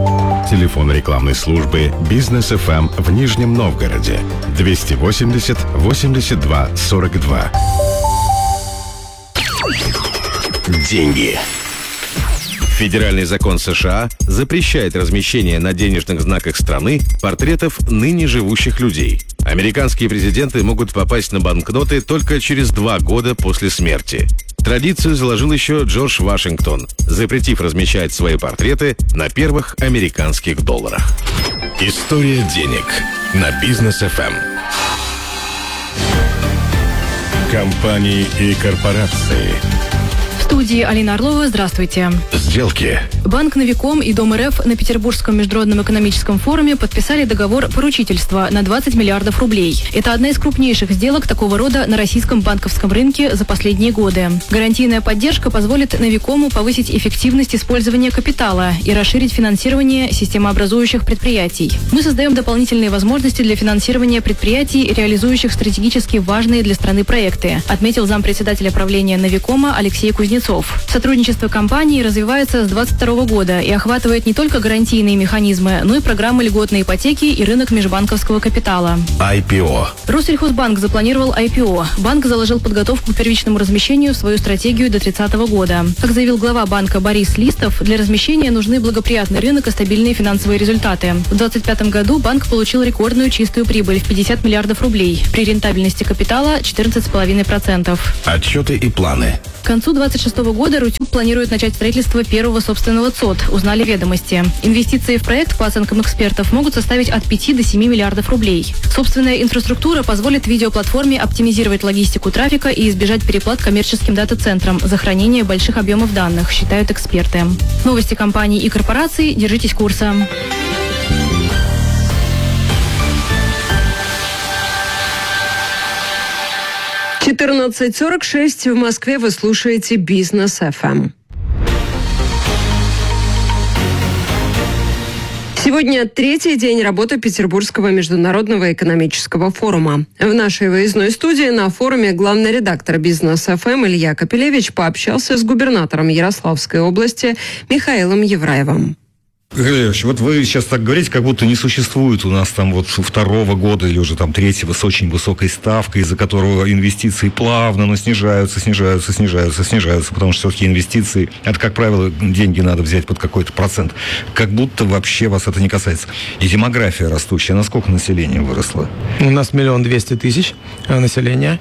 Телефон рекламной службы «Бизнес эф эм» в Нижнем Новгороде. двести восемьдесят восемьдесят два сорок два. Деньги. Федеральный закон США запрещает размещение на денежных знаках страны портретов ныне живущих людей. Американские президенты могут попасть на банкноты только через два года после смерти. Традицию заложил еще Джордж Вашингтон, запретив размещать свои портреты на первых американских долларах. История денег на Бизнес эф эм. Компании и корпорации. В студии студии Алина Орлова. Здравствуйте. Сделки. Банк Новиком и Дом РФ на Петербургском международном экономическом форуме подписали договор поручительства на двадцать миллиардов рублей. Это одна из крупнейших сделок такого рода на российском банковском рынке за последние годы. Гарантийная поддержка позволит Новикому повысить эффективность использования капитала и расширить финансирование системообразующих предприятий. Мы создаем дополнительные возможности для финансирования предприятий, реализующих стратегически важные для страны проекты, отметил зампредседателя правления Новикома Алексей Кузнецов. Сотрудничество компании развивается с двадцать второго года и охватывает не только гарантийные механизмы, но и программы льготной ипотеки и рынок межбанковского капитала. ай пи о. Россельхозбанк запланировал ай пи о. Банк заложил подготовку к первичному размещению в свою стратегию до тридцатого года. Как заявил глава банка Борис Листов, для размещения нужны благоприятный рынок и стабильные финансовые результаты. В двадцать пятом году банк получил рекордную чистую прибыль в пятьдесят миллиардов рублей. При рентабельности капитала четырнадцать целых пять десятых процента. Отчеты и планы. К концу двадцать шестого года Рутюб планирует начать строительство первого собственного ЦОД, узнали ведомости. Инвестиции в проект, по оценкам экспертов, могут составить от пяти до семи миллиардов рублей. Собственная инфраструктура позволит видеоплатформе оптимизировать логистику трафика и избежать переплат коммерческим дата-центрам за хранение больших объемов данных, считают эксперты. Новости компаний и корпораций. Держитесь курса. четырнадцать сорок шесть в Москве. Вы слушаете Бизнес эф эм. Сегодня третий день работы Петербургского международного экономического форума. В нашей выездной студии на форуме главный редактор Бизнес эф эм Илья Капелевич пообщался с губернатором Ярославской области Михаилом Евраевым. Ильич, вот вы сейчас так говорите, как будто не существует у нас там вот второго года или уже там третьего с очень высокой ставкой, из-за которого инвестиции плавно, но снижаются, снижаются, снижаются, снижаются, потому что все-таки инвестиции, это, как правило, деньги надо взять под какой-то процент. Как будто вообще вас это не касается. И демография растущая. Насколько население выросло? У нас миллион двести тысяч населения.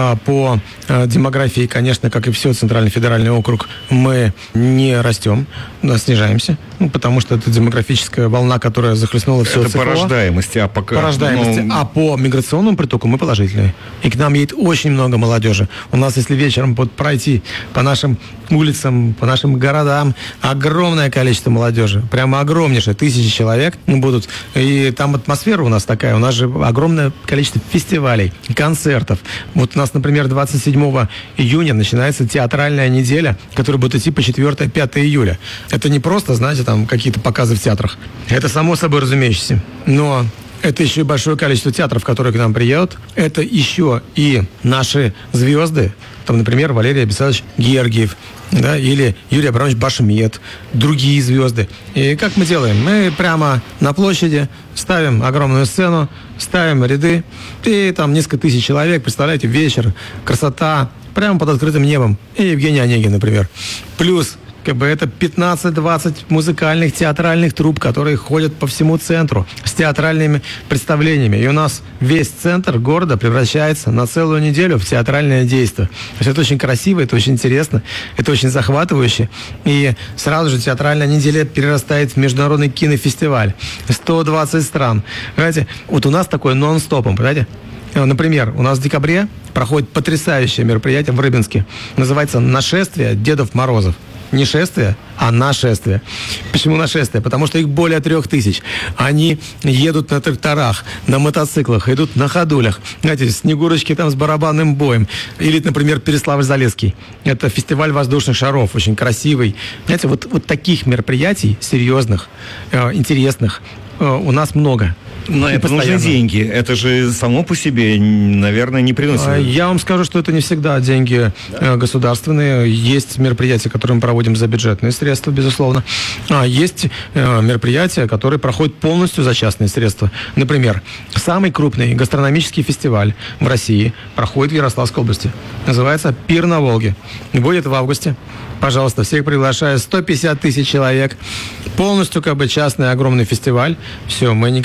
По демографии, конечно, как и все Центральный федеральный округ, мы не растем, снижаемся, потому что это демографическая волна, которая захлестнула все. Это по рождаемости, а пока... По рождаемости, ну... а по миграционному притоку мы положительные. И к нам едет очень много молодежи. У нас, если вечером вот пройти по нашим улицам, по нашим городам, огромное количество молодежи. Прямо огромнейшее. Тысячи человек будут. И там атмосфера у нас такая. У нас же огромное количество фестивалей, концертов. Вот у нас, например, двадцать седьмого июня начинается театральная неделя, которая будет идти по четвёртое-пятое июля. Это не просто, знаете, там какие-то показы в театрах. Это само собой разумеющееся. Но это еще и большое количество театров, которые к нам приедут. Это еще и наши звезды. Там, например, Валерий Абисадович Гергиев, да, или Юрий Абрамович Башмет, другие звезды. И как мы делаем? Мы прямо на площади ставим огромную сцену, ставим ряды, и там несколько тысяч человек, представляете, вечер, красота, прямо под открытым небом. И Евгений Онегин, например. Плюс как бы это пятнадцать-двадцать музыкальных театральных труп, которые ходят по всему центру с театральными представлениями. И у нас весь центр города превращается на целую неделю в театральное действие. То есть это очень красиво, это очень интересно, это очень захватывающе. И сразу же театральная неделя перерастает в международный кинофестиваль. сто двадцать стран. Понимаете, вот у нас такое нон-стопом, понимаете? Например, у нас в декабре проходит потрясающее мероприятие в Рыбинске. Называется «Нашествие Дедов Морозов». Не шествие, а нашествие. Почему нашествие? Потому что их более трех тысяч. Они едут на тракторах, на мотоциклах, идут на ходулях. Знаете, снегурочки там с барабанным боем. Или, например, Переславль-Залесский. Это фестиваль воздушных шаров, очень красивый. Знаете, вот, вот таких мероприятий серьезных, э, интересных э, у нас много. Но это нужны деньги. Это же само по себе, наверное, не приносит. Я вам скажу, что это не всегда деньги да. государственные. Есть мероприятия, которые мы проводим за бюджетные средства, безусловно. А есть мероприятия, которые проходят полностью за частные средства. Например, самый крупный гастрономический фестиваль в России проходит в Ярославской области. Называется «Пир на Волге». Будет в августе. Пожалуйста, всех приглашаю. сто пятьдесят тысяч человек. Полностью как бы частный огромный фестиваль. Все, мы ни копейки не тратим.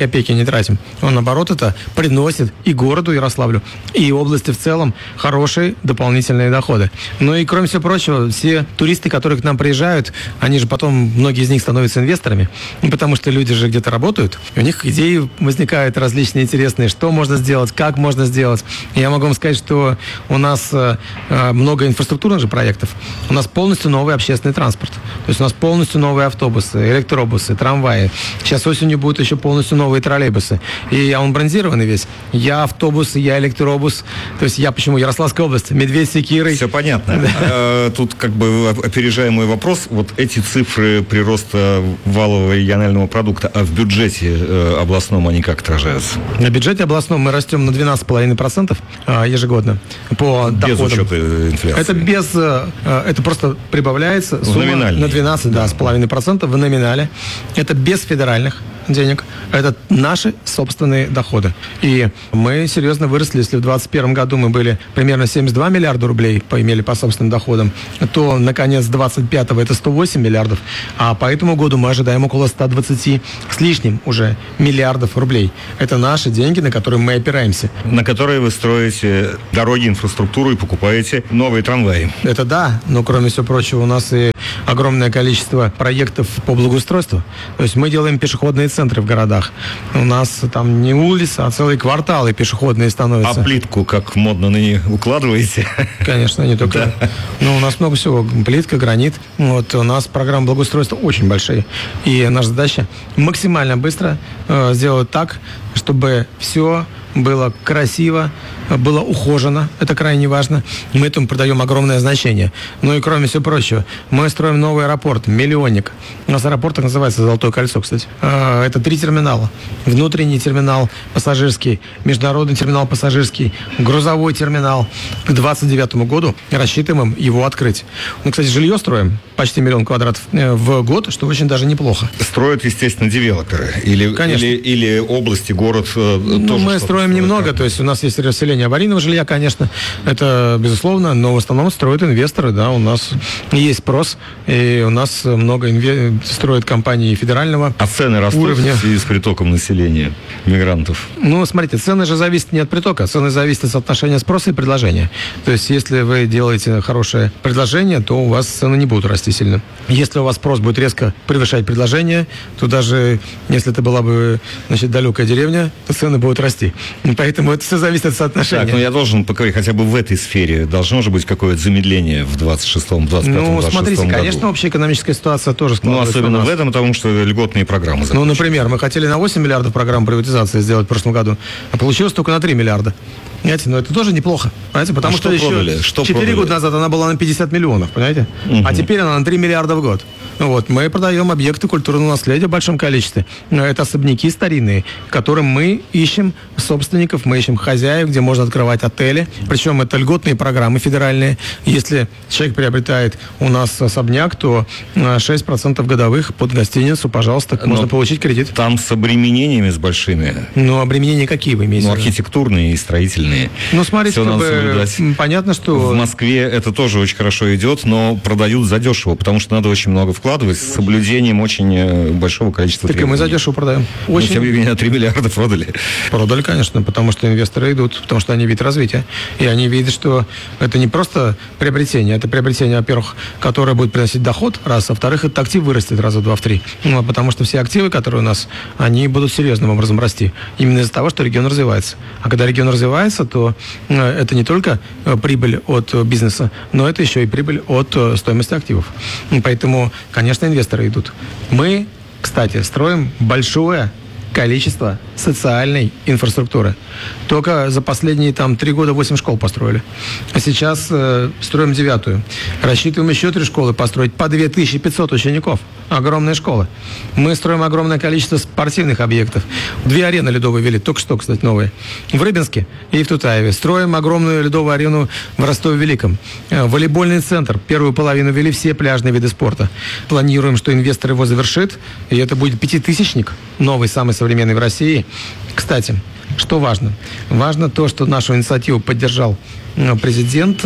тратим. Он, наоборот, это приносит и городу Ярославлю, и области в целом хорошие дополнительные доходы. Ну и, кроме всего прочего, все туристы, которые к нам приезжают, они же потом, многие из них становятся инвесторами, потому что люди же где-то работают, и у них идеи возникают различные интересные, что можно сделать, как можно сделать. Я могу вам сказать, что у нас э, много инфраструктурных же проектов. У нас полностью новый общественный транспорт. То есть у нас полностью новые автобусы, электробусы, трамваи. Сейчас осенью будут еще полностью новые троллейбусы. И он брендированный весь. Я автобус, я электробус. То есть я почему? Ярославская область. Медведь с секирой. Все понятно. Тут как бы опережаем мой вопрос. Вот эти цифры прироста валового регионального продукта, а в бюджете областном они как отражаются? На бюджете областном мы растем на двенадцать целых пять десятых процента ежегодно по без доходам. Учета инфляции. Это без, это просто прибавляется сумма на двенадцать, да, с половиной процентов в номинале. Это без федеральных денег. Это наши собственные доходы. И мы серьезно выросли. Если в двадцать первом году мы были примерно семьдесят два миллиарда рублей, поимели по собственным доходам, то, наконец, двадцать пятого это сто восемь миллиардов. А по этому году мы ожидаем около ста двадцати с лишним уже миллиардов рублей. Это наши деньги, на которые мы опираемся. На которые вы строите дороги, инфраструктуру и покупаете новые трамваи. Это да, но, кроме всего прочего, у нас и огромное количество проектов по благоустройству. То есть мы делаем пешеходные центры в городах. У нас там не улицы, а целые кварталы пешеходные становятся. А плитку, как модно ныне, укладываете? Конечно, не только. Да. Но у нас много всего. Плитка, гранит. Вот у нас программа благоустройства очень большая. И наша задача максимально быстро э, сделать так, чтобы все было красиво, было ухожено. Это крайне важно. Мы этому придаем огромное значение. Ну и кроме всего прочего, мы строим новый аэропорт, миллионник. У нас аэропорт так называется «Золотое кольцо», кстати. Это три терминала. Внутренний терминал пассажирский, международный терминал пассажирский, грузовой терминал. К двадцать девятому году рассчитываем его открыть. Ну, кстати, жилье строим, почти миллион квадратов в год, что очень даже неплохо. Строят, естественно, девелоперы? Или, Конечно. Или, или области, город ну, тоже? Мы строим немного, как? То есть у нас есть расселение аварийного жилья, конечно, это безусловно, но в основном строят инвесторы, да, у нас есть спрос, и у нас много инве... строят компании федерального а цены растут уровня. В связи с притоком населения, мигрантов? Ну, смотрите, цены же зависят не от притока, цены зависят от соотношения спроса и предложения. То есть, если вы делаете хорошее предложение, то у вас цены не будут расти сильно. Если у вас спрос будет резко превышать предложение, то даже если это была бы, значит, далекая деревня, то цены будут расти. Поэтому это все зависит от соотношения. Так, но я должен поговорить, хотя бы в этой сфере должно же быть какое-то замедление в двадцать шестом, двадцать пятом, ну, двадцать шестом смотрите, году. конечно, общая экономическая ситуация тоже складывается. Ну, особенно в этом, потому что льготные программы закончились. Ну, например, мы хотели на восемь миллиардов программ приватизации сделать в прошлом году, а получилось только на три миллиарда. Понимаете, но это тоже неплохо, понимаете, потому а что, что продали? еще что четыре года назад она была на пятьдесят миллионов, понимаете, угу. А теперь она на три миллиарда в год. Вот, мы продаем объекты культурного наследия в большом количестве. Это особняки старинные, которым мы ищем собственников, мы ищем хозяев, где можно открывать отели. Причем это льготные программы федеральные. Если человек приобретает у нас особняк, то шесть процентов годовых под гостиницу, пожалуйста, но можно получить кредит. Там с обременениями с большими. Ну, обременения какие вы имеете? Ну, архитектурные и строительные. Ну, смотрите, как бы, понятно, что... В Москве это тоже очень хорошо идет, но продают задешево, потому что надо очень много вкладывать с соблюдением очень большого количества так требований. Так и мы задешево продаем. Очень... Но, тем не менее, три миллиарда продали. Продали, конечно, потому что инвесторы идут, потому что они видят развитие. И они видят, что это не просто приобретение, это приобретение, во-первых, которое будет приносить доход, раз, а во-вторых, этот актив вырастет раза в два, в три. Ну, потому что все активы, которые у нас, они будут серьезным образом расти. Именно из-за того, что регион развивается. А когда регион развивается, то это не только прибыль от бизнеса, но это еще и прибыль от стоимости активов. Поэтому, конечно, инвесторы идут. Мы, кстати, строим большое количество социальной инфраструктуры. Только за последние там три года восемь школ построили. А сейчас э, строим девятую. Рассчитываем еще три школы построить по две тысячи пятьсот учеников. Огромные школы. Мы строим огромное количество спортивных объектов. Две арены ледовые ввели, только что, кстати, новые. В Рыбинске и в Тутаеве. Строим огромную ледовую арену в Ростове-Великом. Волейбольный центр. Первую половину ввели все пляжные виды спорта. Планируем, что инвестор его завершит. И это будет пятитысячник. Новый, самый современный в России. Кстати, что важно? Важно то, что нашу инициативу поддержал президент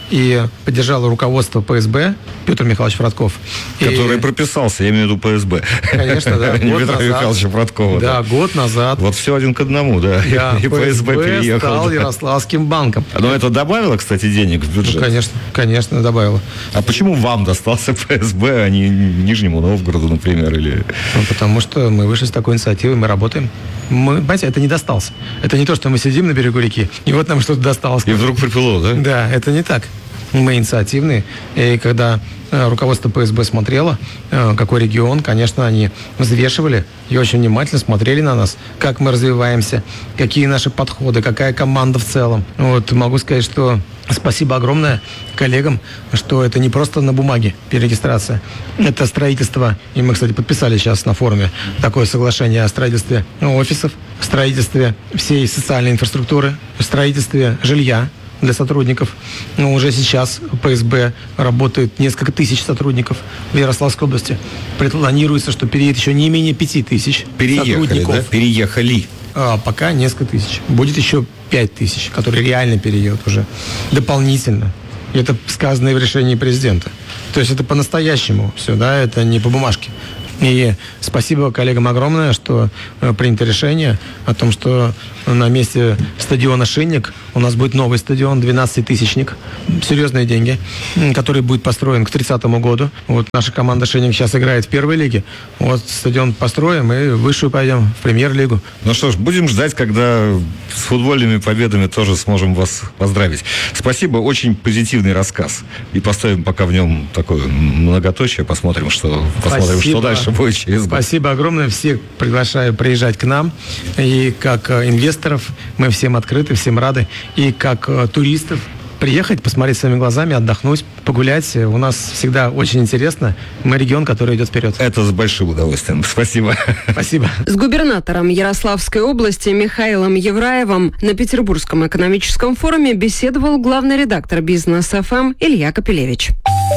и поддержало руководство ПСБ Петр Михайлович Фродков. Который и... прописался, я имею в виду ПСБ. Конечно, да. Не Петра Михайловича Фродкова. Да, год назад. Вот все один к одному, да. И ФСБ переехал. стал Ярославским банком. Но это добавило, кстати, денег в бюджет? Ну, конечно, конечно, добавило. А почему вам достался ФСБ, а не Нижнему Новгороду, например? Или... Ну, потому что мы вышли с такой инициативой, мы работаем. Мы, понимаете, это не достался. Это не то, что мы сидим на берегу реки, и вот нам что-то досталось. И вдруг припело, да? Да, это не так. Мы инициативные, и когда э, руководство ПСБ смотрело, э, какой регион, конечно, они взвешивали и очень внимательно смотрели на нас, как мы развиваемся, какие наши подходы, какая команда в целом. Вот могу сказать, что спасибо огромное коллегам, что это не просто на бумаге перерегистрация, это строительство, и мы, кстати, подписали сейчас на форуме такое соглашение о строительстве офисов, строительстве всей социальной инфраструктуры, строительстве жилья для сотрудников. Но уже сейчас в ПСБ работает несколько тысяч сотрудников в Ярославской области. Планируется, что переедет еще не менее пяти тысяч Переехали, сотрудников. Да? Переехали. А, пока несколько тысяч. Будет еще пять тысяч, которые реально переедут уже дополнительно. И это сказано и в решении президента. То есть это по-настоящему все, да, это не по бумажке. И спасибо коллегам огромное, что э, принято решение о том, что на месте стадиона «Шинник» у нас будет новый стадион, двенадцатитысячник, серьезные деньги, который будет построен к тридцатому году. Вот наша команда «Шинник» сейчас играет в первой лиге. Вот стадион построим и в высшую пойдем, в премьер-лигу. Ну что ж, будем ждать, когда с футбольными победами тоже сможем вас поздравить. Спасибо, очень позитивный рассказ. И поставим пока в нем такое многоточие, посмотрим, что, посмотрим, что дальше будет через год. Спасибо огромное. Всех приглашаю приезжать к нам. И как инвесторов мы всем открыты, всем рады. И как туристов приехать, посмотреть своими глазами, отдохнуть, погулять. У нас всегда очень интересно. Мы регион, который идет вперед. Это с большим удовольствием. Спасибо. Спасибо. С губернатором Ярославской области Михаилом Евраевым на Петербургском экономическом форуме беседовал главный редактор «Бизнес эф эм» Илья Капелевич.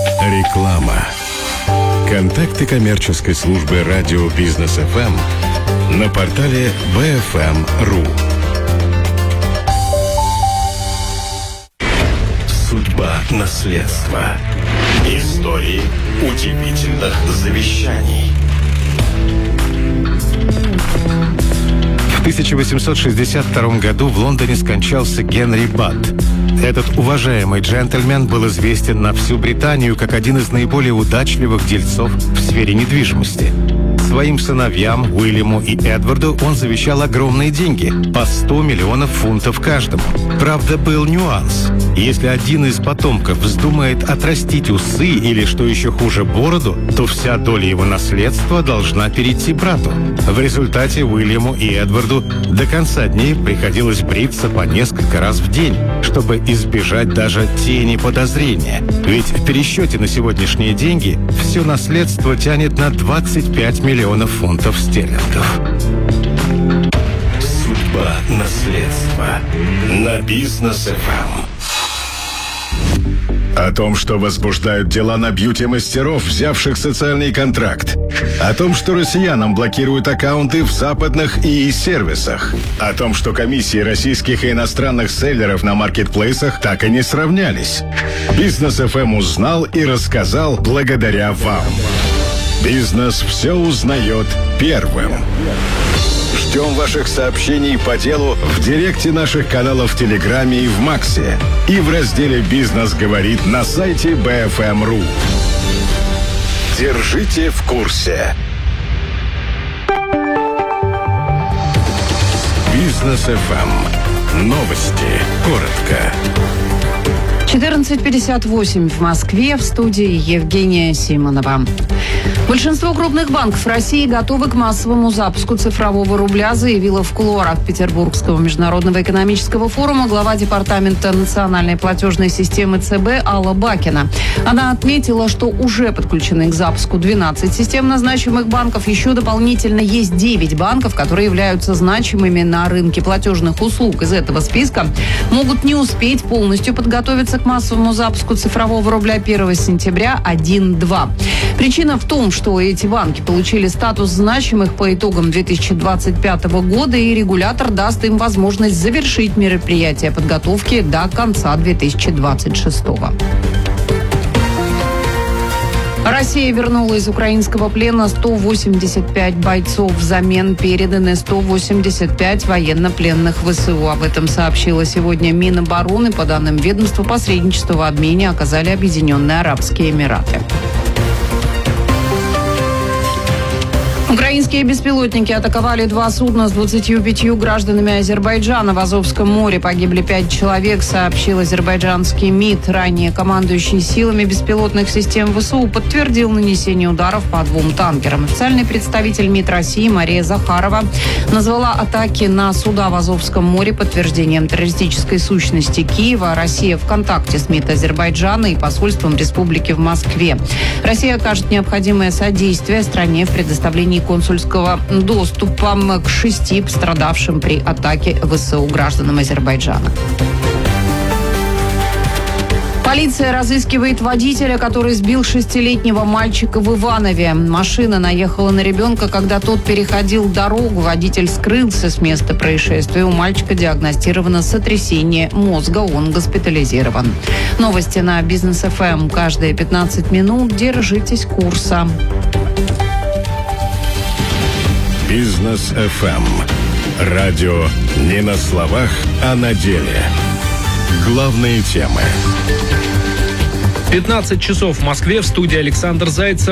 Реклама. Контакты коммерческой службы радио «Бизнес эф эм» на портале би эф эм точка ру. Судьба наследства. Истории удивительных завещаний. В тысяча восемьсот шестьдесят втором году в Лондоне скончался Генри Батт. Этот уважаемый джентльмен был известен на всю Британию как один из наиболее удачливых дельцов в сфере недвижимости. Своим сыновьям Уильяму и Эдварду он завещал огромные деньги – по сто миллионов фунтов каждому. Правда, был нюанс. Если один из потомков вздумает отрастить усы или, что еще хуже, бороду, то вся доля его наследства должна перейти брату. В результате Уильяму и Эдварду до конца дней приходилось бриться по несколько раз в день, чтобы избежать даже тени подозрения. Ведь в пересчете на сегодняшние деньги все наследство тянет на двадцать пять миллионов фунтов стерлингов. Судьба наследства на Бизнес эф эм. О том, что возбуждают дела на бьюти-мастеров, взявших социальный контракт. О том, что россиянам блокируют аккаунты в западных и сервисах. О том, что комиссии российских и иностранных селлеров на маркетплейсах так и не сравнялись. Бизнес эф эм узнал и рассказал благодаря вам. Бизнес все узнает первым. Ждем ваших сообщений по делу в директе наших каналов в Телеграме и в Максе. И в разделе «Бизнес говорит» на сайте би эф эм точка ру. Держите в курсе. Бизнес эф эм. Новости. Коротко. четырнадцать пятьдесят восемь в Москве, в студии Евгения Симонова. Большинство крупных банков России готовы к массовому запуску цифрового рубля, заявила в кулуарах Петербургского международного экономического форума глава департамента национальной платежной системы ЦБ Алла Бакина. Она отметила, что уже подключены к запуску двенадцать системно значимых банков. Еще дополнительно есть девять банков, которые являются значимыми на рынке платежных услуг. Из этого списка могут не успеть полностью подготовиться к массовому запуску цифрового рубля первого сентября один-два. Причина в том, что эти банки получили статус значимых по итогам две тысячи двадцать пятого года, и регулятор даст им возможность завершить мероприятия подготовки до конца две тысячи двадцать шестого. Россия вернула из украинского плена сто восемьдесят пять бойцов. Взамен переданы сто восемьдесят пять военнопленных ВСУ. Об этом сообщила сегодня Минобороны. По данным ведомства, посредничество в обмене оказали Объединенные Арабские Эмираты. Украинские беспилотники атаковали два судна с двадцатью пятью гражданами Азербайджана в Азовском море. Погибли пять человек, сообщил азербайджанский МИД. Ранее командующий силами беспилотных систем ВСУ подтвердил нанесение ударов по двум танкерам. Официальный представитель МИД России Мария Захарова назвала атаки на суда в Азовском море подтверждением террористической сущности Киева. Россия в контакте с МИД Азербайджана и посольством республики в Москве. Россия окажет необходимое содействие стране в предоставлении консульского доступа к шести пострадавшим при атаке ВСУ гражданам Азербайджана. Полиция разыскивает водителя, который сбил шестилетнего мальчика в Иванове. Машина наехала на ребенка, когда тот переходил дорогу. Водитель скрылся с места происшествия. У мальчика диагностировано сотрясение мозга. Он госпитализирован. Новости на Бизнес эф эм. Каждые пятнадцать минут держитесь курса. Бизнес эф эм. Радио не на словах, а на деле. Главные темы. пятнадцать часов в Москве. В студии Александр Зайцев.